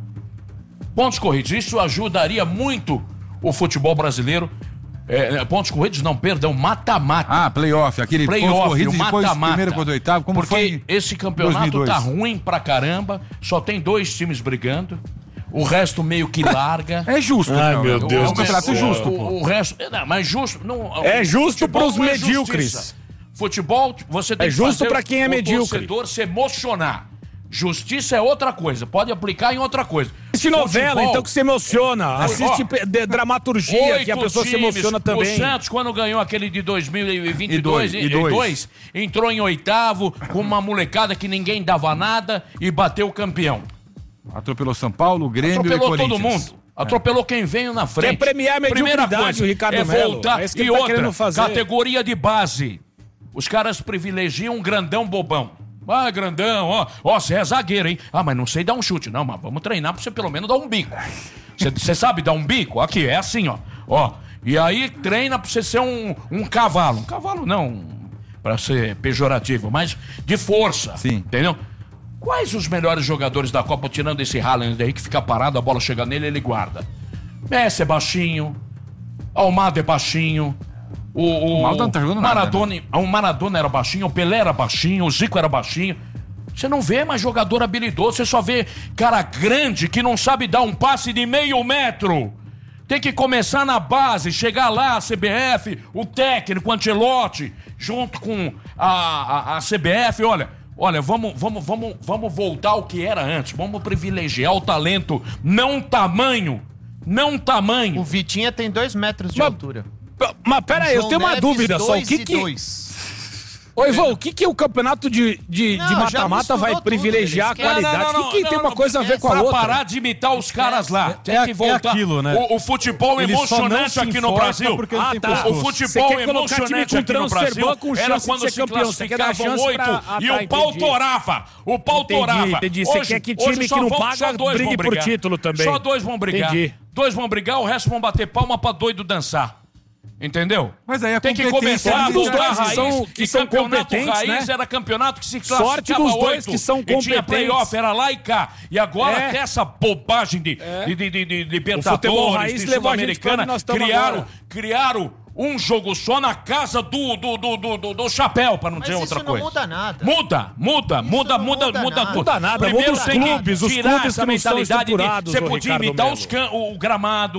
Pontos corridos. Isso ajudaria muito o futebol brasileiro. É, pontos corridos, não, perdão, mata-mata. Ah, playoff, aquele play pontos off, corridos depois mata-mata. primeiro contra o oitavo, como porque foi esse campeonato dois mil e dois. Tá ruim pra caramba, só tem dois times brigando, o resto meio que larga. É justo, Ai, não, meu é, Deus é um campeonato o, justo, o, pô. o resto, não, mas justo, não, é justo pros não é medíocres. justiça. Futebol, você tem é que justo fazer pra quem é o medíocre. torcedor se emocionar. Justiça é outra coisa, pode aplicar em outra coisa. Assiste novela, Futebol, então que se emociona. Assiste ó, de, dramaturgia, que a pessoa times, se emociona também. O Santos, quando ganhou aquele de dois mil e vinte e dois, e dois, e dois. entrou em oitavo com uma molecada que ninguém dava nada e bateu o campeão. Atropelou São Paulo, Grêmio Atropelou e todo Corinthians. mundo. Atropelou quem veio na frente. Quer premiar a Primeira mediocridade, coisa o Ricardo é Melo. voltar. É isso que E ele tá outra, querendo fazer. categoria de base. Os caras privilegiam um grandão bobão. Ah, grandão, ó, ó, você é zagueiro, hein? Ah, mas não sei dar um chute. Não, mas vamos treinar pra você pelo menos dar um bico. Você sabe dar um bico? Aqui, é assim, ó. Ó, e aí treina pra você ser um, um cavalo. Um cavalo não, pra ser pejorativo, mas de força. Sim. Entendeu? Quais os melhores jogadores da Copa, tirando esse Haaland aí que fica parado, a bola chega nele e ele guarda? Messi é baixinho, Almada é baixinho, o, o, o Maradona, tá jogando Maradona, nada, né? o Maradona era baixinho, o Pelé era baixinho, o Zico era baixinho. Você não vê mais jogador habilidoso, você só vê cara grande que não sabe dar um passe de meio metro. Tem que começar na base, chegar lá, a C B F, o técnico, o Ancelotti, junto com a, a, a C B F, olha... Olha, vamos, vamos, vamos, vamos voltar ao que era antes. Vamos privilegiar o talento, não tamanho. Não tamanho. O Vitinha tem dois metros de mas, altura. Mas pera aí, eu tenho uma Neves, dúvida só. O que que... Ô, Ivan, o que que o campeonato de de não, de mata-mata vai privilegiar tudo, a qualidade? O que, que não, tem uma não, coisa a ver com a outra? Pra parar de imitar os caras lá. Tem é, que voltar. É aquilo, né? O, o futebol Ele emocionante aqui no Brasil. Ah, tá. O futebol emocionante aqui no Brasil era quando se classificavam oito e o pau torava. O pau torava. Entendi, você quer que time que não paga brigue por título também. Só dois vão brigar. Dois vão brigar, o resto vão bater palma pra doido dançar. Entendeu? Mas aí a tem que começar dos dois raiz, que são, que são competentes, raiz né? Era campeonato que se sorte dos dois que são competentes. Tinha playoff, era lá e cá. E agora é. até essa bobagem de, é. de, de, de, de Libertadores, de Sul-Americana, criaram, criaram um jogo só na casa do, do, do, do, do, do chapéu, pra não Mas dizer outra coisa. Mas isso não muda nada. Muda, muda, muda, muda, muda, muda tudo. Muda nada, Primeiro muda os clubes, os clubes essa que não são mentalidade. estruturados, Você podia imitar Melo. os can, o gramado,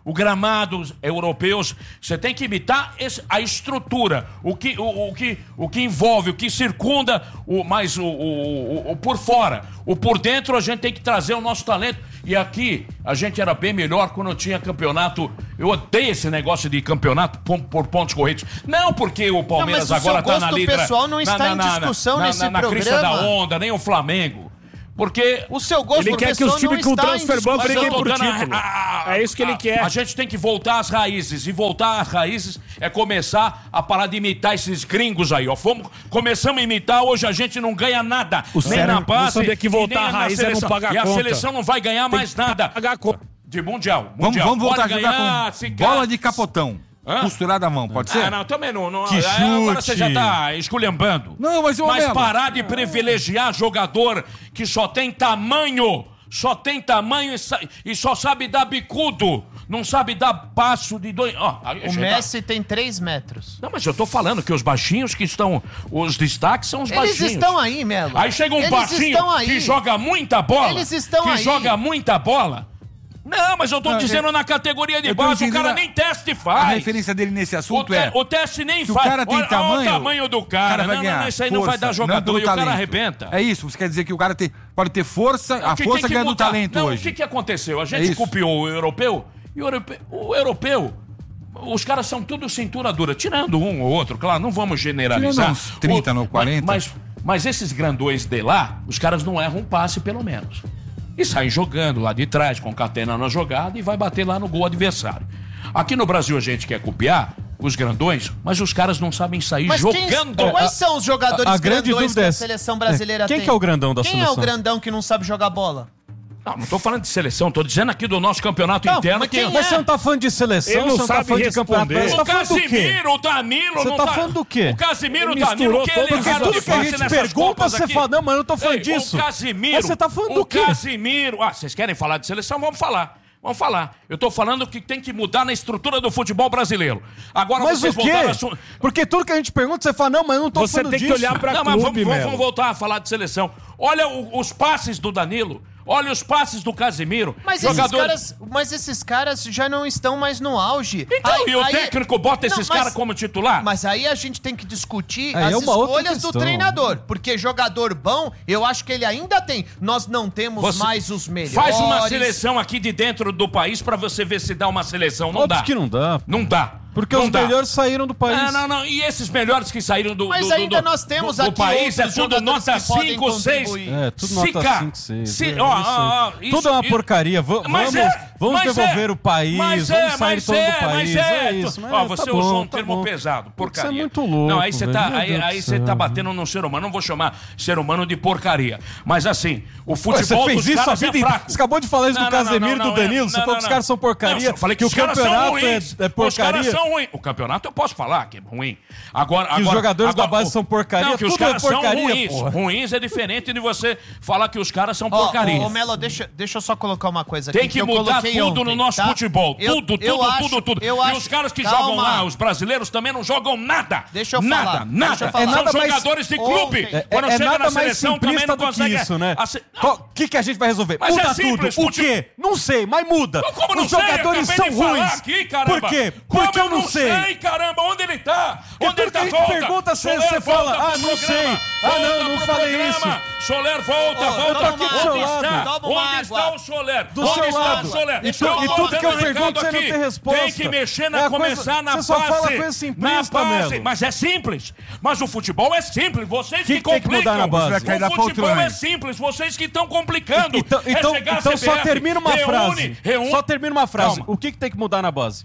o gramado europeus, você tem que imitar esse, a estrutura, o que, o, o, que, o que envolve, o que circunda, o, mais o, o, o, o por fora. O por dentro a gente tem que trazer o nosso talento. E aqui a gente era bem melhor quando tinha campeonato. Eu odeio esse negócio de campeonato por, por pontos corridos. Não porque o Palmeiras não, agora está na líder. O pessoal não está na, em na, discussão na, nesse na, na, na programa. crista da onda, nem o Flamengo. Porque o seu gosto ele quer que os times com o transfer briguem por título. A, a, é isso que ele a, quer. A gente tem que voltar às raízes. E voltar às raízes é começar a parar de imitar esses gringos aí, ó. Fomos, começamos a imitar, hoje a gente não ganha nada. O nem na base, tem que voltar à raiz é não pagar e conta. E a seleção não vai ganhar tem mais nada. Pagar conta. De mundial. Vamos, mundial. vamos voltar Pode a jogar ganhar, com bola de capotão. Hã? Costurada à mão, pode ser? Ah, não, também não. não que é, chute. Agora você já tá esculhambando. Não, mas, mas Melo, parar de privilegiar jogador que só tem tamanho, só tem tamanho e, e só sabe dar bicudo. Não sabe dar passo de dois... Oh, o Messi tá... tem três metros. Não, mas eu tô falando que os baixinhos que estão... Os destaques são os Eles baixinhos. Eles estão aí, Melo. Aí chega um Eles baixinho que joga muita bola. Eles estão que aí. Que joga muita bola. Não, mas eu tô não, dizendo eu, na categoria de base, o cara a, nem teste faz. A referência dele nesse assunto o é... O teste nem se faz. o cara tem olha, tamanho... Olha o tamanho do cara. cara vai não, ganhar não, isso aí força, não vai dar jogador e o talento. cara arrebenta. É isso, você quer dizer que o cara tem, pode ter força, não, a que, força ganha do mudar. talento não, hoje. O que, que aconteceu? A gente é copiou o europeu e o europeu, o europeu... Os caras são tudo cintura dura, tirando um ou outro, claro, não vamos generalizar. Uns trinta, no quarenta. Mas, mas, mas esses grandões de lá, os caras não erram um passe, pelo menos. E saem jogando lá de trás, concatenando a jogada e vai bater lá no gol adversário. Aqui no Brasil a gente quer copiar os grandões, mas os caras não sabem sair mas jogando. Quem, quais são os jogadores a, a grande grandões que é, a seleção brasileira quem tem? Quem que é o grandão da quem seleção? Quem é o grandão que não sabe jogar bola? Não, não tô falando de seleção, tô dizendo aqui do nosso campeonato não, interno. Mas, que... é? mas você não tá falando de seleção, ele não você não sabe tá falando de campeonato. Você tá o Casimiro, o Danilo... Você não tá tá falando do quê? O Casimiro, o Danilo, que ele Porque tudo que a gente pergunta, você fala, não, mas eu não tô falando Ei, disso. O Casimiro... Mas você tá falando do quê? O Casimiro... Ah, vocês querem falar de seleção? Vamos falar. Vamos falar. Eu tô falando que tem que mudar na estrutura do futebol brasileiro. Agora mas vocês o quê? voltaram a... Porque tudo que a gente pergunta, você fala, não, mas eu não tô você falando disso. Você tem que olhar pra não, clube, mas vamos, Melo. vamos voltar a falar de seleção. Olha o, os passes do Danilo. Olha os passes do Casimiro. Mas, jogador... esses caras, mas esses caras já não estão mais no auge. Então, aí, e o aí... técnico bota não, esses caras como titular? Mas aí a gente tem que discutir aí as é escolhas do treinador. Porque jogador bom, eu acho que ele ainda tem. Nós não temos você mais os melhores. Faz uma seleção aqui de dentro do país pra você ver se dá uma seleção. Não Óbvio dá. que não dá. Não dá. Porque não os dá. melhores saíram do país. Não, não, não. E esses melhores que saíram do, Mas do, ainda do, nós temos do, do aqui país é tudo nota cinco, seis. É, tudo nota cinco, seis. Se, é, ó, ó, ó, isso, tudo é uma isso, porcaria. V vamos é, vamos devolver é, o país, mas vamos é, sair todo é, do país. Mas é, é isso. Ó, é, você tá usou bom, um tá termo bom. pesado, porcaria. Isso é muito louco. Não, aí você tá, velho, aí, aí você tá batendo num ser humano. Não vou chamar ser humano de porcaria. Mas assim, o futebol Ué, você fez dos isso caras a é vida fraco. Você acabou de falar isso não, do não, Casemiro e não, do não, Danilo. não, Você não, falou que os não. caras são porcaria. Não, eu falei que, que os o caras são campeonato ruins. é, é porcaria. Os caras são ruins. O campeonato eu posso falar que é ruim. Agora, que agora, os jogadores agora, da base são porcaria. Não, que tudo os caras é porcaria, são ruins. porra. Ruins é diferente de você falar que os caras são Ó, porcaria. Ô, Melo, deixa, deixa eu só colocar uma coisa aqui. Tem que, que mudar eu tudo ontem, no nosso tá? futebol. Eu, tudo, eu tudo, acho, tudo, tudo. Eu e acho, os caras que calma. jogam lá, os brasileiros também não jogam nada. Deixa eu nada, falar. Nada, Deixa eu nada. falar. São É nada mais- jogadores de clube. Ontem. Quando é, é chega nada na mais seleção também simplista não do consegue. que isso, né? Ace- O que, que a gente vai resolver? Mas muda é simples, tudo. O fute- quê? Não sei, mas muda. Então, como não Os sei? jogadores Acabei são de falar ruins. aqui, caramba. Por quê? Como Porque eu não sei. caramba. Onde ele tá? Porque Onde ele tudo tá? que a gente Volta. pergunta, você- Soler, você fala, volta ah, pro não programa. sei. Ah, Volta não, não pro falei programa. isso. Soler, volta, Ô, volta toma aqui. uma Onde água, está? toma uma Onde está água. o Soler? Do Onde seu está lado. o Soler? E, tu, Eu e tô tudo que eu dando recado pergunto, você não aqui. tem resposta. Tem que mexer na, É a começar coisa- na você só base. fala coisa simplista, na base. Melo. Mas é simples. Mas o futebol é simples. Vocês Que que, que tem que complicam. mudar na base? Vai cair da O futebol poltrona. é simples. Vocês que estão complicando. Então, É então, chegar a então só C B F, termina uma reúne, frase. reúne. Só termina uma frase. Calma. O que, que tem que mudar na base?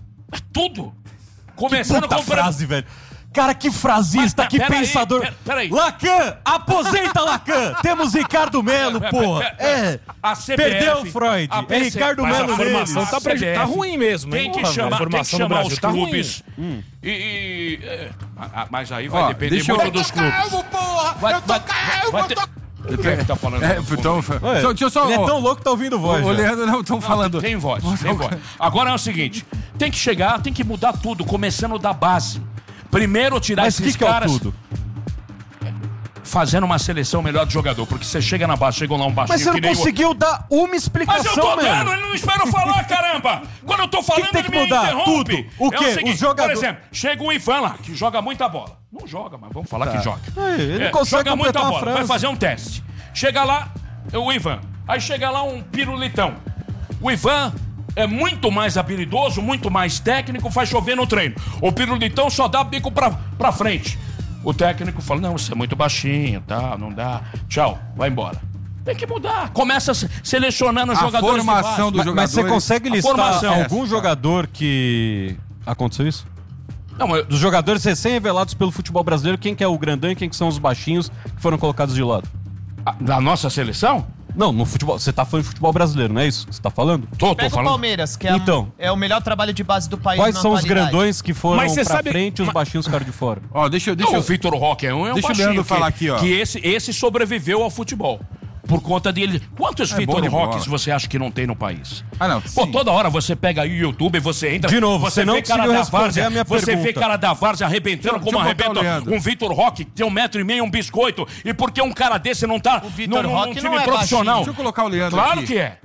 Tudo. Que Começando puta com o Fran- frase, velho. Cara, que frasista, Mas, que pera aí, pensador. pera- peraí. Lacan, aposenta Lacan. Temos Ricardo Melo, porra. É. A C B F, Perdeu o Freud. a É P C Ricardo Mas Melo a formação neles. tá, A C B F tá ruim mesmo, hein? Tem que Porra, chamar, velho, a tem que formação do chamar Brasil os tá ruim. clubes. E. e- é, a- a- mas aí vai Ó, depender deixa eu- muito Eu dos tô clubes. calmo, porra! Vai, eu tô vai, calmo, vai eu ter- tô... O que é que tá falando? É, então, Ué, só, deixa eu só, ele é ó, tão louco que tá ouvindo voz. o já. Leandro não estão falando. Tem voz, tem voz. Agora é o seguinte: tem que chegar, tem que mudar tudo, começando da base. Primeiro tirar Mas o esses que, que é o caras. tudo? fazendo uma seleção melhor de jogador, porque você chega na base, chegou lá um baixinho... Mas você não que nem conseguiu o... dar uma explicação, Mas eu tô mesmo. dando, ele não espera eu falar, caramba! Quando eu tô falando, que tem ele que me mudar? interrompe. Tudo. O quê? É o seguinte, Os jogadores- Por exemplo, chega o Ivan lá, que joga muita bola. Não joga, mas vamos falar Tá. que joga. É, ele consegue joga muita completar a bola, vai frase. fazer um teste. Chega lá, o Ivan. Aí chega lá um pirulitão. O Ivan é muito mais habilidoso, muito mais técnico, faz chover no treino. O pirulitão só dá bico pra, pra frente. O técnico fala, não, você é muito baixinho, tá, não dá. Tchau, vai embora. Tem que mudar. Começa se- selecionando os A jogadores de formação base. dos jogadores. Mas você consegue A listar formação. algum jogador que... Aconteceu isso? Não, mas... Dos jogadores recém-revelados pelo futebol brasileiro, quem que é o grandão e quem que são os baixinhos que foram colocados de lado? Da nossa seleção? Não, no futebol. Você tá falando de futebol brasileiro, não é isso que você tá falando? Tô, Pega o Palmeiras, que é, a- Então. é o melhor trabalho de base do país Quais na são os atualidade. grandões que foram Mas você pra sabe- frente e os mas- baixinhos ficaram de fora? Ó, deixa eu... Deixa Não, eu... o Vitor Roque é um, é um Deixa o baixinho Leandro que, falar aqui, ó. que esse, esse sobreviveu ao futebol. Por conta dele. Quantos É Vitor bom de bola. Roques você acha que não tem no país? Ah, não. Pô, toda hora você pega aí o YouTube, você entra. De novo, você você não vê cara conseguiu da responder várzea, a minha Você vê pergunta. cara da várzea arrebentando Deixa- como deixa eu botar o arrebenta Leandro. um Vitor Roque, que tem um metro e meio, um biscoito. E porque um cara desse não tá O Vitor num, num Roque time não é profissional? baixinho. Deixa eu colocar o Leandro Claro aqui. que é.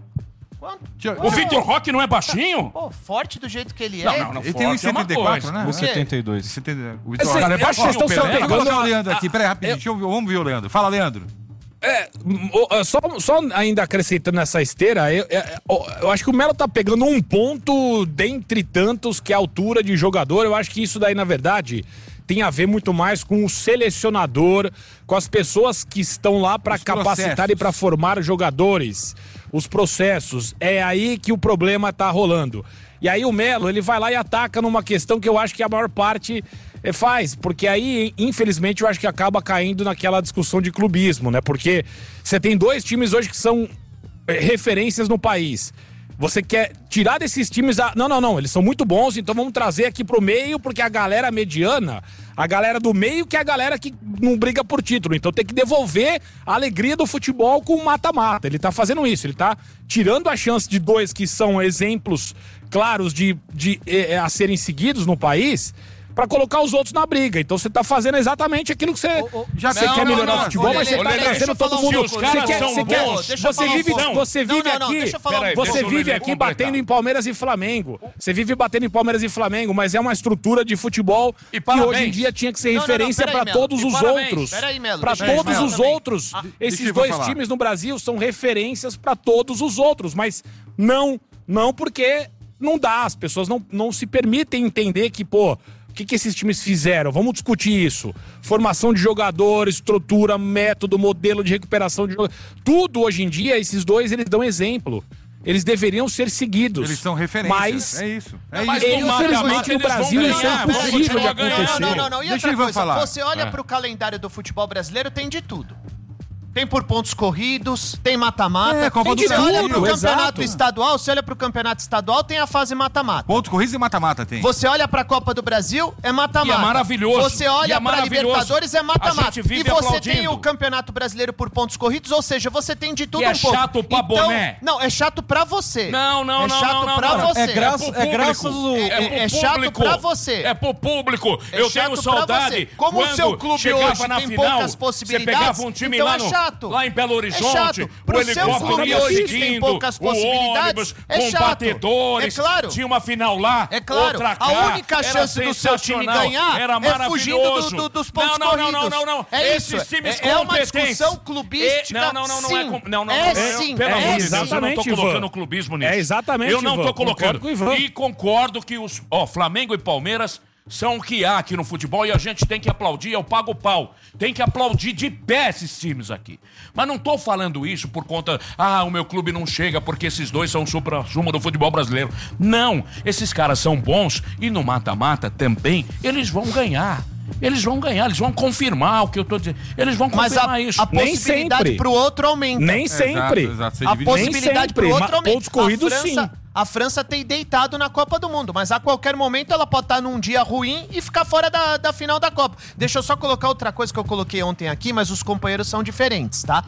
Deixa eu- O Vitor Roque não é baixinho? Pô, forte do jeito que ele é. Não, não, não. Ele tem um forte é uma setenta e quatro, coisa. né? Um setenta e dois. setenta O Esse- Vitor Roque é eu acho que vocês estão baixinho, só Pelé. Deixa eu pegando colocar o a- Leandro aqui. a- Peraí, rapidinho. Deixa eu ver. Vamos ver o Leandro. Fala, Leandro. É, o- o- só, só ainda acrescentando nessa esteira, eu, eu- eu acho que o Melo tá pegando um ponto dentre tantos que é a altura de jogador. Eu acho que isso daí, na verdade, tem a ver muito mais com o selecionador, com as pessoas que estão lá para Os capacitar processos. e para formar jogadores, os processos. É aí que o problema tá rolando. E aí o Melo, ele vai lá e ataca numa questão que eu acho que a maior parte eh, faz, porque aí, infelizmente, eu acho que acaba caindo naquela discussão de clubismo, né? Porque você tem dois times hoje que são eh, referências no país. Você quer tirar desses times a... Não, não, não, eles são muito bons, então vamos trazer aqui pro meio, porque a galera mediana, a galera do meio que é a galera que não briga por título. Então tem que devolver a alegria do futebol com o mata-mata. Ele tá fazendo isso, ele tá tirando a chance de dois que são exemplos claros de, de eh, a serem seguidos no país, pra colocar os outros na briga. Então você tá fazendo exatamente aquilo que você já você não, quer não, melhorar não, o futebol, ô, mas você Lelê, tá deixa trazendo eu falar todo um mundo. pouco. Você Os caras quer, são você quer, bons, deixa eu você falar um vive, pouco. você Não, vive não, não, aqui, deixa eu falar um Peraí, pouco. você deixa o vive Lelê aqui completar. batendo em Palmeiras e Flamengo. Você vive batendo em Palmeiras e Flamengo, mas é uma estrutura de futebol E que parabéns. hoje em dia tinha que ser Não, não, não, referência peraí, pra Melo. todos E os parabéns. outros. Peraí, Melo, Pra deixa eu todos falar os também. outros. Ah, Esses deixa eu dois falar. times no Brasil são referências pra todos os outros, mas não, não porque não dá, as pessoas não, não se permitem entender que, pô, o que, que esses times fizeram? Vamos discutir isso. Formação de jogador, estrutura, método, modelo de recuperação de jogador. Tudo hoje em dia, esses dois, eles dão exemplo. Eles deveriam ser seguidos. Eles são referências. Mas, É isso. É Mas isso. no mata-mata infelizmente, no eles vão Brasil, isso é ganhar, vão impossível de continuar ganhando. acontecer. Não, não, não. E Deixa outra o Ivan coisa, falar. você olha É. pro calendário do futebol brasileiro, tem de tudo. Tem por pontos corridos, tem mata-mata. É, Copa tem do de- você Brasil, olha pro campeonato exato. estadual, você olha pro campeonato estadual, tem a fase mata-mata. Pontos corridos e mata-mata tem. Você olha pra Copa do Brasil, é mata-mata. E é maravilhoso. Você olha E é pra maravilhoso. Libertadores, é A mata-mata. gente vive E você aplaudindo. tem o Campeonato Brasileiro por pontos corridos, ou seja, você tem de tudo Que é um pouco. chato pra então, boné. Não, é chato pra você. Não, não, é não, chato não, não, pra não. você. É graça- pro é público. graças ao- É- pro é chato público. pra você. É pro público. É Eu chato tenho pra saudade. você. Como o quando seu clube chegava hoje na tem final, poucas possibilidades, Você pegava um time então lá, é no, chato. lá em Belo Horizonte, É chato. Pro o seu helicóptero clube ia hoje tem seguindo, poucas o possibilidades, ônibus é com chato. batedores, É claro. tinha uma final lá, É claro, outra cá, a única era chance do seu time sensacional, ganhar era é fugindo maravilhoso. do- do- dos pontos não, não, não, corridos. não, não, não. É Esses isso. times É- é uma competentes. discussão clubística, E- Não, não, não, não é sim. com- não, não, É não, sim, Pelo é amor de Deus, eu não exatamente, tô colocando Ivan. clubismo nisso. É exatamente, Eu não Ivan. tô Concordo colocando. com o Ivan. E concordo que os, ó, Flamengo e Palmeiras são o que há aqui no futebol e a gente tem que aplaudir, eu pago o pau. Tem que aplaudir de pé esses times aqui. Mas não tô falando isso por conta, ah, o meu clube não chega porque esses dois são o supra-sumo do futebol brasileiro. Não, esses caras são bons e no mata-mata também eles vão ganhar. Eles vão ganhar, eles vão confirmar o que eu tô dizendo. Eles vão Mas confirmar a, isso. a Nem possibilidade sempre. pro outro aumenta. Nem sempre. Exato, exato. Você A divide- possibilidade Nem sempre, pro outro mas aumenta. pontos corridos, a França, sim. A França tem deitado na Copa do Mundo, mas a qualquer momento ela pode estar num dia ruim e ficar fora da, da final da Copa. Deixa eu só colocar outra coisa que eu coloquei ontem aqui, mas os companheiros são diferentes, tá?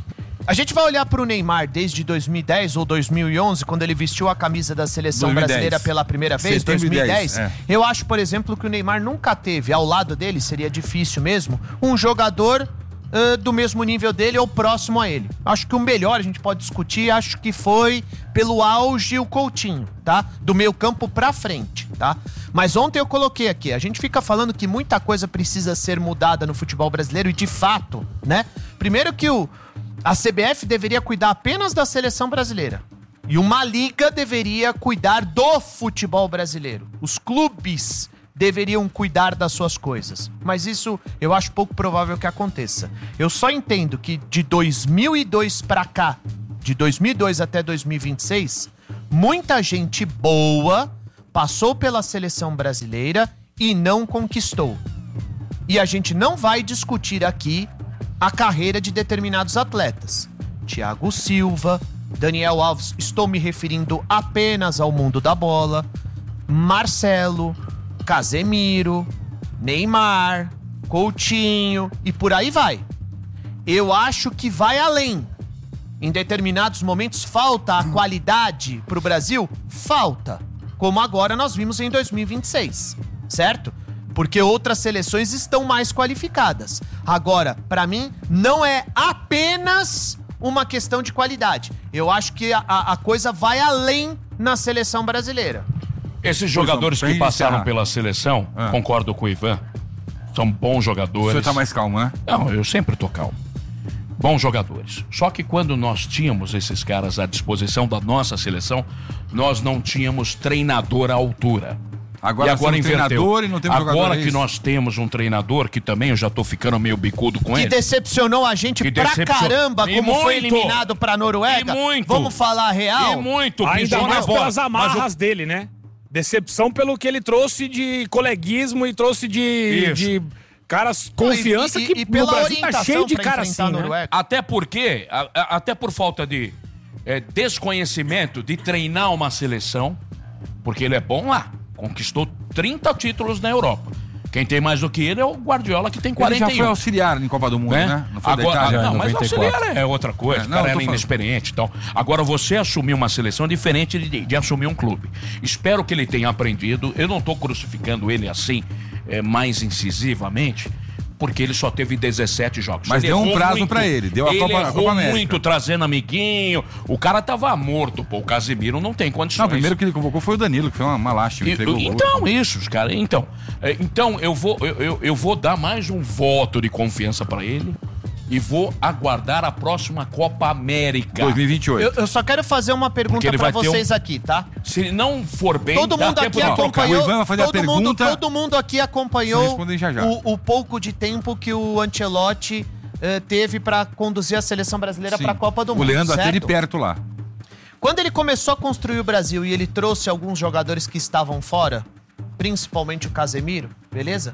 A gente vai olhar pro Neymar desde dois mil e dez ou dois mil e onze, quando ele vestiu a camisa da seleção dois mil e dez. brasileira pela primeira vez, Setembro de dois mil e dez. dez, é. Eu acho, por exemplo, que o Neymar nunca teve, ao lado dele, seria difícil mesmo, um jogador uh, do mesmo nível dele ou próximo a ele. Acho que o melhor a gente pode discutir, acho que foi pelo auge o Coutinho, tá? Do meio campo pra frente, tá? Mas ontem eu coloquei aqui, a gente fica falando que muita coisa precisa ser mudada no futebol brasileiro e de fato, né? Primeiro que o, a C B F deveria cuidar apenas da seleção brasileira. E uma liga deveria cuidar do futebol brasileiro. Os clubes deveriam cuidar das suas coisas. Mas isso eu acho pouco provável que aconteça. Eu só entendo que de dois mil e dois pra cá, de dois mil e dois até dois mil e vinte e seis, muita gente boa passou pela seleção brasileira e não conquistou. E a gente não vai discutir aqui a carreira de determinados atletas. Thiago Silva, Daniel Alves, estou me referindo apenas ao mundo da bola, Marcelo, Casemiro, Neymar, Coutinho e por aí vai. Eu acho que vai além. Em determinados momentos falta a qualidade pro Brasil? Falta. Como agora nós vimos em dois mil e vinte e seis, certo? Porque outras seleções estão mais qualificadas. Agora, pra mim, não é apenas uma questão de qualidade. Eu acho que a, a coisa vai além na seleção brasileira. Esses jogadores que passaram encerrar. pela seleção, Ah. concordo com o Ivan, são bons jogadores. O senhor tá mais calmo, né? Não, eu sempre tô calmo. Bons jogadores. Só que quando nós tínhamos esses caras à disposição da nossa seleção, nós não tínhamos treinador à altura. Agora e agora temos inverteu. treinador e não temos agora jogador, é que isso? nós temos um treinador, que também eu já tô ficando meio bicudo com Que ele. decepcionou a gente Que pra decepcion- caramba, E como foi muito. eliminado pra Noruega. E muito. Vamos falar a real? E muito. Ainda pisou na mais bola. pelas amarras Mas o- dele, né? Decepção pelo que ele trouxe de coleguismo e trouxe de, Isso. de caras confiança e- e- que e pela no Brasil tá orientação cheio de pra cara enfrentar assim, a né? Noruega. Até porque, a- a- até por falta de é, desconhecimento de treinar uma seleção, porque ele é bom lá, conquistou trinta títulos na Europa. Quem tem mais do que ele é o Guardiola, que tem quarenta e um. Ele já foi auxiliar em Copa do Mundo, né? Né? Não foi da Agora, Itália? não, mas noventa e quatro. auxiliar é outra coisa, É, o não, cara eu tô era falando. inexperiente e tal. Agora, você assumir uma seleção é diferente de, de assumir um clube. Espero que ele tenha aprendido. Eu não tô crucificando ele assim, é, mais incisivamente, porque ele só teve dezessete jogos. Mas Ele deu um errou prazo muito. pra ele, deu a ele Copa- a errou Copa América. muito trazendo amiguinho. O cara tava morto, pô. O Casemiro não tem condições. Não, o primeiro que ele convocou foi o Danilo, que foi uma, uma lástima. E- entregou o gol. então, isso, cara. Então, é, então eu, vou, eu, eu, eu vou dar mais um voto de confiança pra ele e vou aguardar a próxima Copa América. dois mil e vinte e oito. Eu, eu só quero fazer uma Porque pergunta ele pra vai ter vocês um- aqui, tá? Se ele não for bem, Todo dá mundo tempo aqui de trocar. acompanhou. O Ivan vai fazer a todo mundo, pergunta. todo mundo aqui Vou acompanhou responder já já. o, o pouco de tempo que o Ancelotti eh, teve pra conduzir a seleção brasileira Sim. pra Copa do O Mundo. Leandro até de certo? perto lá. Quando ele começou a construir o Brasil e ele trouxe alguns jogadores que estavam fora, principalmente o Casemiro, beleza?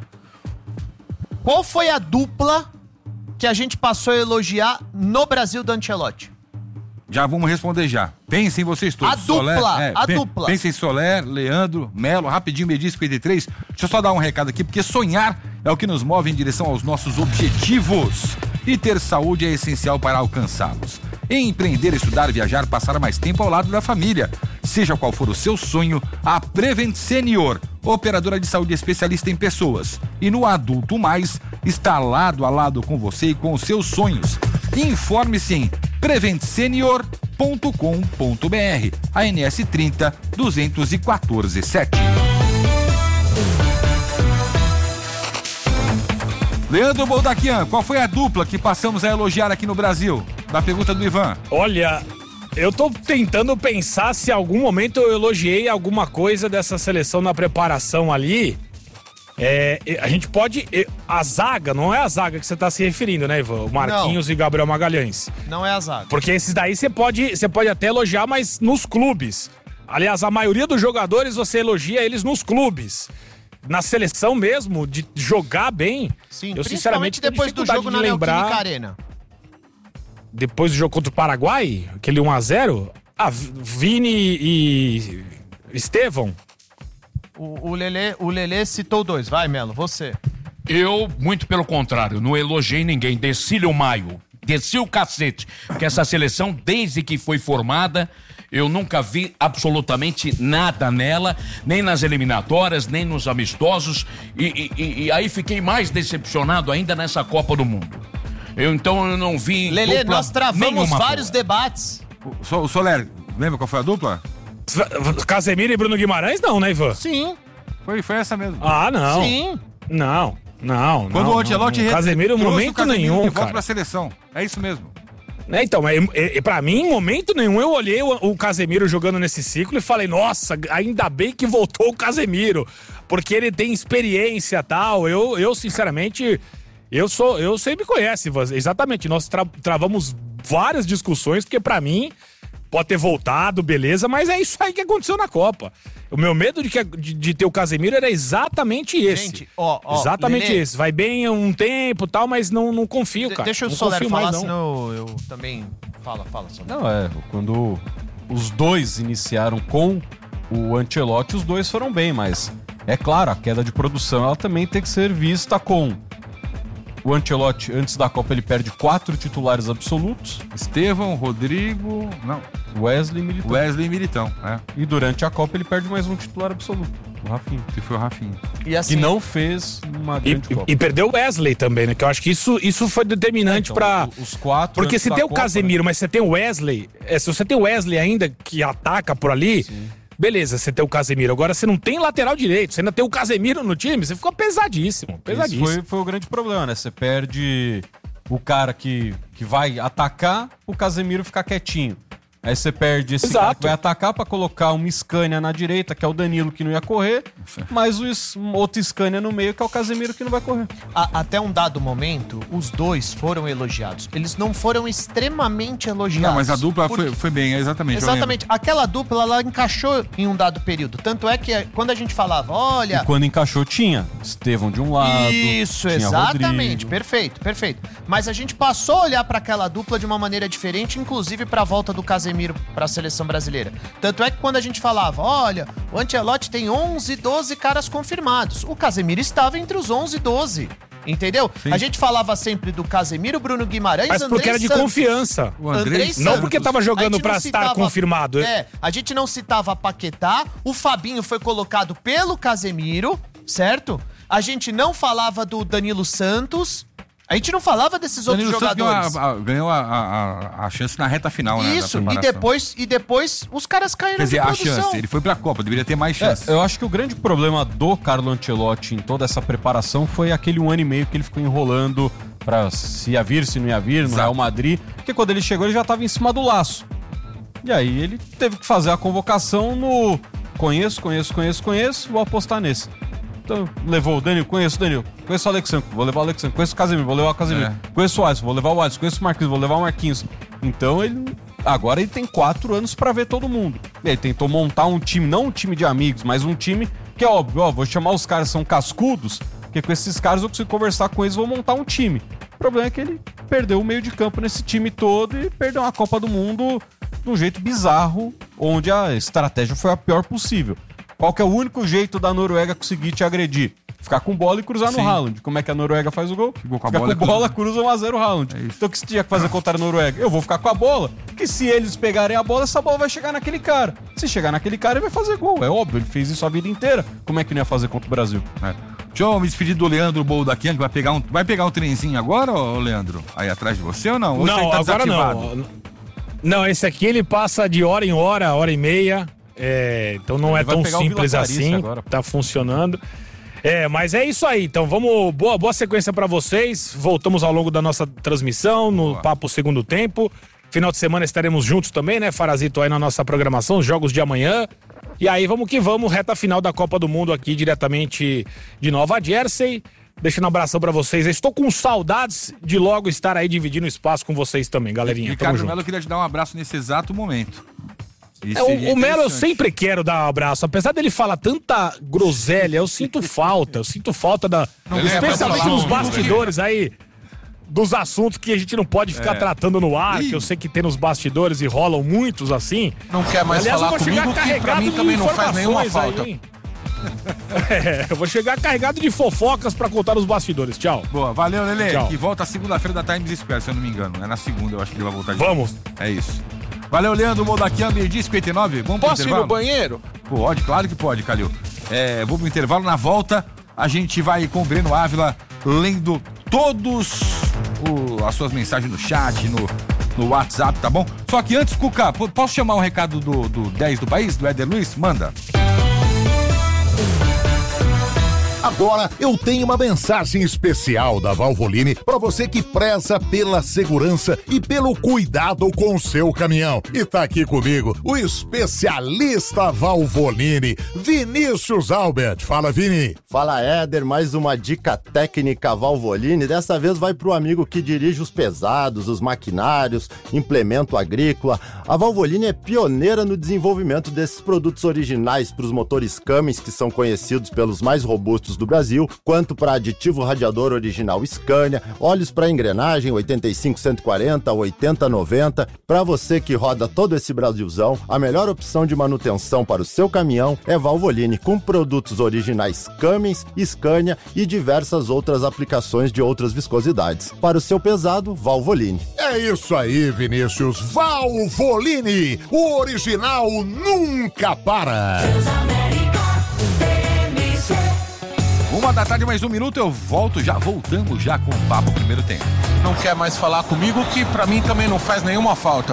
Qual foi a dupla que a gente passou a elogiar no Brasil do Ancelotti? Já vamos responder já. Pensem vocês todos. A dupla, a pen- dupla. Pensem Soler, Leandro, Melo, rapidinho, meio dia cinquenta e três. Deixa eu só dar um recado aqui, porque sonhar é o que nos move em direção aos nossos objetivos. E ter saúde é essencial para alcançá-los. Empreender, estudar, viajar, passar mais tempo ao lado da família. Seja qual for o seu sonho, a Prevent Senior, operadora de saúde especialista em pessoas. E no Adulto Mais, está lado a lado com você e com os seus sonhos. Informe-se em prevent senior ponto com ponto b r. A N S trinta, duzentos e quatorze, sete. Leandro Boldaquian, qual foi a dupla que passamos a elogiar aqui no Brasil? Da pergunta do Ivan. Olha, eu tô tentando pensar se em algum momento eu elogiei alguma coisa dessa seleção na preparação ali. É, a gente pode... A zaga, não é a zaga que você tá se referindo, né, Ivan? O Marquinhos Não. e Gabriel Magalhães. Não é a zaga. Porque esses daí você pode, você pode até elogiar, mas nos clubes. Aliás, a maioria dos jogadores você elogia eles nos clubes. Na seleção mesmo, de jogar bem, Sim, eu principalmente sinceramente tenho depois do dificuldade jogo de na lembrar. Neoquímica Arena. Depois do jogo contra o Paraguai, aquele um a zero, ah, Vini e Estevão. O, o, Lelê, o Lelê citou dois. Vai, Melo, você. Eu, muito pelo contrário, não elogiei ninguém. Desci-lhe o maio. Desci o cacete. Porque essa seleção, desde que foi formada, eu nunca vi absolutamente nada nela, nem nas eliminatórias, nem nos amistosos. E, e- e aí fiquei mais decepcionado ainda nessa Copa do Mundo. Eu, então eu não vi. Lelê, nós travamos vários porra. debates. O, o Soler, lembra qual foi a dupla? Casemiro e Bruno Guimarães não, né, Ivan? Sim. Foi, foi essa mesmo. Ah, não. Sim. Não, não. Quando não, o Ancelotti não. Casemiro em momento o Casemiro nenhum, de volta cara. pra seleção. É isso mesmo. É, então, mas é, é, pra mim, em momento nenhum, eu olhei o, o Casemiro jogando nesse ciclo e falei, nossa, ainda bem que voltou o Casemiro, porque ele tem experiência e tal. Eu, eu, sinceramente, eu sou, eu sei me conhece, exatamente. Nós tra travamos várias discussões, porque pra mim, pode ter voltado, beleza, mas é isso aí que aconteceu na Copa. O meu medo de, que, de, de ter o Casemiro era exatamente esse. Gente, ó, ó, exatamente Lelê, esse. Vai bem um tempo e tal, mas não, não confio, cara. Deixa o não Soler confio falar, mais, não. senão eu também... Fala, fala, Soler. Não, é, quando os dois iniciaram com o Ancelotti, os dois foram bem, mas é claro, a queda de produção ela também tem que ser vista com o Ancelotti, antes da Copa, ele perde quatro titulares absolutos. Estevão, Rodrigo... Não. Wesley e Militão. Wesley e Militão, é. E durante a Copa ele perde mais um titular absoluto, o Rafinha. Que foi o Rafinha. E assim, que não fez uma grande e, Copa. E perdeu o Wesley também, né? Que eu acho que isso, isso foi determinante é, então, pra... Os quatro... Porque se tem o Copa, Casemiro, né? mas você tem o Wesley... É, se você tem o Wesley ainda, que ataca por ali... Sim. Beleza, você tem o Casemiro. Agora você não tem lateral direito, você ainda tem o Casemiro no time, você ficou pesadíssimo, pesadíssimo. Isso foi, foi o grande problema, né? Você perde o cara que, que vai atacar, o Casemiro ficar quietinho. Aí você perde esse Exato. cara que vai atacar pra colocar uma Scania na direita, que é o Danilo, que não ia correr, mas o um outro Scania no meio, que é o Casemiro, que não vai correr. A, até um dado momento, os dois foram elogiados. Eles não foram extremamente elogiados. Não, mas a dupla porque... foi, foi bem, é exatamente. Exatamente. Aquela dupla, ela encaixou em um dado período. Tanto é que quando a gente falava, olha... E quando encaixou, tinha Estevão de um lado. Isso, tinha exatamente. Rodrigo. Perfeito, perfeito. Mas a gente passou a olhar para aquela dupla de uma maneira diferente, inclusive para a volta do Casemiro para a seleção brasileira. Tanto é que quando a gente falava, olha, o Ancelotti tem onze, doze caras confirmados. O Casemiro estava entre os onze e doze. Entendeu? Sim. A gente falava sempre do Casemiro, Bruno Guimarães, mas porque Andrei era de Santos. Confiança. O Andrei Santos. Não porque tava jogando pra estar citava, confirmado. É, a gente não citava Paquetá, o Fabinho foi colocado pelo Casemiro, certo? A gente não falava do Danilo Santos. A gente não falava desses Danilo outros jogadores. Ganhou, a, a, ganhou a, a, a chance na reta final, né? Isso, e depois, e depois os caras caíram Quer dizer, de a produção. chance, ele foi pra Copa, deveria ter mais chance. É, eu acho que o grande problema do Carlo Ancelotti em toda essa preparação foi aquele um ano e meio que ele ficou enrolando pra se ia vir, se não ia vir, no Real Madrid, porque quando ele chegou ele já tava em cima do laço. E aí ele teve que fazer a convocação no conheço, conheço, conheço, conheço, vou apostar nesse. Então, levou o Danilo, conheço o Danilo, conheço o Alexandre, vou levar o Alexandre, conheço o Casemiro, vou levar o Casemiro, é. conheço o Alisson, vou levar o Alisson, conheço o Marquinhos, vou levar o Marquinhos. Então ele, agora ele tem quatro anos pra ver todo mundo. Ele tentou montar um time, não um time de amigos, mas um time que é óbvio, ó, vou chamar os caras que são cascudos, porque com esses caras eu consigo conversar com eles e vou montar um time. O problema é que ele perdeu o meio de campo nesse time todo e perdeu uma Copa do Mundo de um jeito bizarro, onde a estratégia foi a pior possível. Qual que é o único jeito da Noruega conseguir te agredir? Ficar com bola e cruzar Sim. no Haaland. Como é que a Noruega faz o gol? Ficou com a Fica bola, com bola, cruza um a zero o Haaland. É então o que você tinha que fazer contra a Noruega? Eu vou ficar com a bola, que se eles pegarem a bola, essa bola vai chegar naquele cara. Se chegar naquele cara, ele vai fazer gol. É óbvio, ele fez isso a vida inteira. Como é que não ia fazer contra o Brasil? É. Deixa eu me despedir do Leandro Boldaquian, que vai pegar um, vai pegar um trenzinho agora, ô Leandro? Aí atrás de você ou não? Ou não, tá agora não. Não, esse aqui ele passa de hora em hora, hora e meia. É, então não ele é tão simples assim, agora. Tá funcionando. É, mas é isso aí. Então vamos, boa, boa sequência pra vocês. Voltamos ao longo da nossa transmissão, no boa. Papo Segundo Tempo. Final de semana estaremos juntos também, né, Farazito, aí na nossa programação, os jogos de amanhã. E aí vamos que vamos, reta final da Copa do Mundo aqui diretamente de Nova Jersey. Deixando um abração pra vocês. Eu estou com saudades de logo estar aí dividindo espaço com vocês também, galerinha. Ricardo Melo, eu queria te dar um abraço nesse exato momento. É, o, o Melo eu sempre quero dar um abraço. Apesar dele falar tanta groselha, eu sinto falta. Eu sinto falta da. Não especialmente é nos bastidores aí. Dos assuntos que a gente não pode ficar é. tratando no ar, Ih. que eu sei que tem nos bastidores e rolam muitos assim. Não quer mais Aliás, falar comigo, que pra mim também não faz nenhuma falta. Aí, é, eu vou chegar carregado de fofocas pra contar nos bastidores. Tchau. Boa, valeu, Lelê. Tchau. E volta segunda-feira da Times Square, se eu não me engano. É na segunda, eu acho que ele vai voltar de Vamos. Novo. É isso. Valeu, Leandro Moldaquian, meio-dia cinquenta e nove. Vamos pro Posso intervalo? ir no banheiro? Pode, claro que pode, Calil. É, vou pro intervalo. Na volta, a gente vai com o Breno Ávila lendo todos o- as suas mensagens no chat, no, no WhatsApp, tá bom? Só que antes, Cuca, p- posso chamar um recado do, do dez do país, do Éder Luiz? Manda. Agora eu tenho uma mensagem especial da Valvoline para você que preza pela segurança e pelo cuidado com o seu caminhão. E tá aqui comigo o especialista Valvoline, Vinícius Albert. Fala, Vini. Fala, Éder, mais uma dica técnica Valvoline. Dessa vez vai pro amigo que dirige os pesados, os maquinários, implemento agrícola. A Valvoline é pioneira no desenvolvimento desses produtos originais para os motores Cummins, que são conhecidos pelos mais robustos do Brasil, quanto para aditivo radiador original Scania, óleos para engrenagem oitenta e cinco cento e quarenta, oitenta noventa. Para você que roda todo esse Brasilzão, a melhor opção de manutenção para o seu caminhão é Valvoline, com produtos originais Cummins, Scania e diversas outras aplicações de outras viscosidades. Para o seu pesado, Valvoline. É isso aí, Vinícius. Valvoline, o original nunca para. Uma da tarde, mais um minuto, eu volto já, voltamos já com o papo primeiro tempo. Não quer mais falar comigo, que pra mim também não faz nenhuma falta.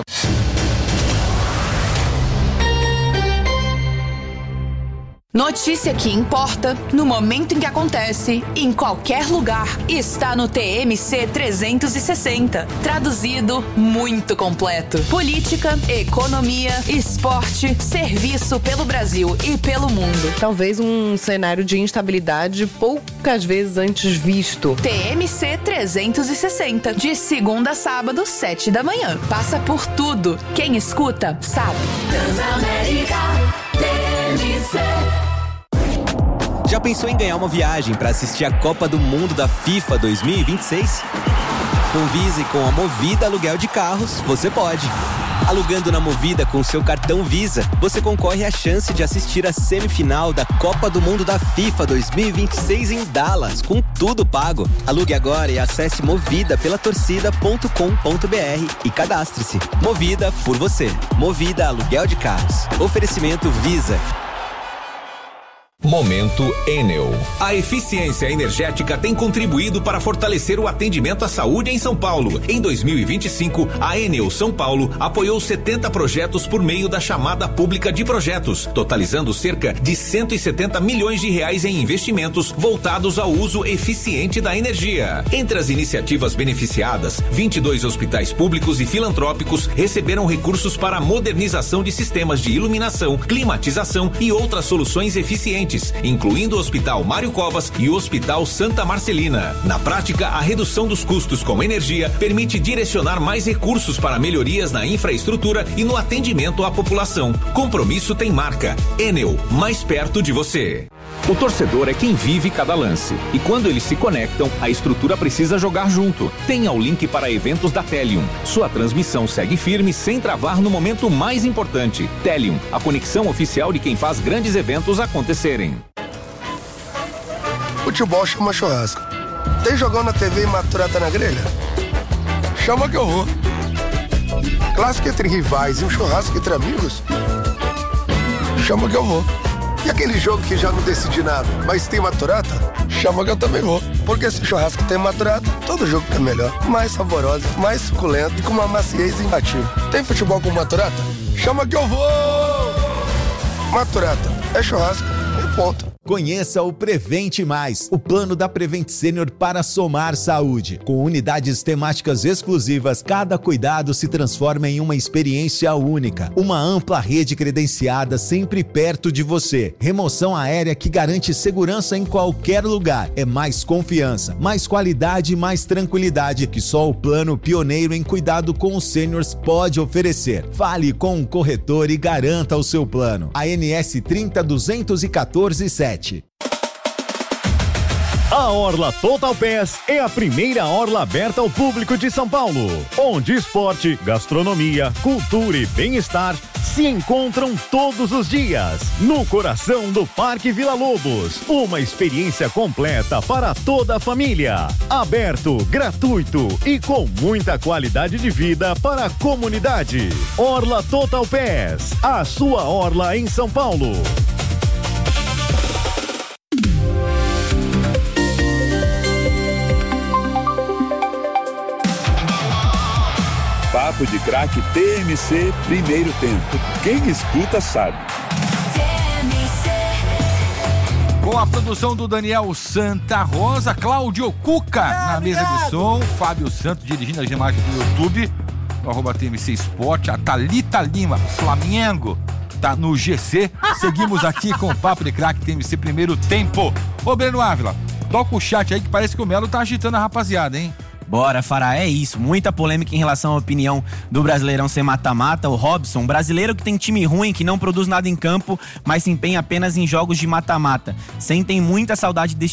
Notícia que importa, no momento em que acontece, em qualquer lugar, está no T M C trezentos e sessenta. Traduzido, muito completo. Política, economia, esporte, serviço pelo Brasil e pelo mundo. Talvez um cenário de instabilidade poucas vezes antes visto. T M C trezentos e sessenta, de segunda a sábado, sete da manhã. Passa por tudo. Quem escuta, sabe. Transamérica T M C. Já pensou em ganhar uma viagem para assistir a Copa do Mundo da FIFA dois mil e vinte e seis? Com Visa e com a Movida Aluguel de Carros, você pode. Alugando na Movida com seu cartão Visa, você concorre à chance de assistir a semifinal da Copa do Mundo da FIFA dois mil e vinte e seis em Dallas, com tudo pago. Alugue agora e acesse movida pela torcida ponto com ponto b r e cadastre-se. Movida por você. Movida Aluguel de Carros. Oferecimento Visa. Momento Enel. A eficiência energética tem contribuído para fortalecer o atendimento à saúde em São Paulo. Em dois mil e vinte e cinco, a Enel São Paulo apoiou setenta projetos por meio da chamada pública de projetos, totalizando cerca de cento e setenta milhões de reais em investimentos voltados ao uso eficiente da energia. Entre as iniciativas beneficiadas, vinte e dois hospitais públicos e filantrópicos receberam recursos para a modernização de sistemas de iluminação, climatização e outras soluções eficientes, incluindo o Hospital Mário Covas e o Hospital Santa Marcelina. Na prática, a redução dos custos com energia permite direcionar mais recursos para melhorias na infraestrutura e no atendimento à população. Compromisso tem marca. Enel, mais perto de você. O torcedor é quem vive cada lance. E quando eles se conectam, a estrutura precisa jogar junto. Tenha o link para eventos da Telium. Sua transmissão segue firme sem travar no momento mais importante. Telium, a conexão oficial de quem faz grandes eventos acontecerem. Futebol chama churrasco. Tem jogão na T V e maturata na grelha? Chama que eu vou. Clássico entre rivais e um churrasco entre amigos? Chama que eu vou. E aquele jogo que já não decidi nada, mas tem maturata? Chama que eu também vou. Porque se churrasco tem maturata, todo jogo fica melhor. Mais saboroso, mais suculento e com uma maciez imbatível. Tem futebol com maturata? Chama que eu vou! Maturata, é churrasco e ponto. Conheça o Prevente Mais, o plano da Prevent Senior para somar saúde. Com unidades temáticas exclusivas, cada cuidado se transforma em uma experiência única. Uma ampla rede credenciada sempre perto de você. Remoção aérea que garante segurança em qualquer lugar. É mais confiança, mais qualidade e mais tranquilidade que só o plano pioneiro em cuidado com os seniors pode oferecer. Fale com um corretor e garanta o seu plano. A N S trinta duzentos e quatorze sete. A Orla Total Pass é a primeira orla aberta ao público de São Paulo, onde esporte, gastronomia, cultura e bem-estar se encontram todos os dias, no coração do Parque Vila Lobos. Uma experiência completa para toda a família. Aberto, gratuito e com muita qualidade de vida para a comunidade. Orla Total Pass, a sua orla em São Paulo. Papo de Craque T M C Primeiro Tempo. Quem escuta sabe. Com a produção do Daniel Santa Rosa, Cláudio Cuca na mesa de som, Fábio Santos dirigindo as imagens do YouTube, no arroba T M C Esporte, a Thalita Lima, Flamengo, tá no G C. Seguimos aqui com o Papo de Craque T M C Primeiro Tempo. Ô Breno Ávila, toca o chat aí que parece que o Melo tá agitando a rapaziada, hein? Bora, Fará, é isso. Muita polêmica em relação à opinião do Brasileirão ser mata-mata. O Robson, brasileiro que tem time ruim, que não produz nada em campo, mas se empenha apenas em jogos de mata-mata. Sentem muita saudade desse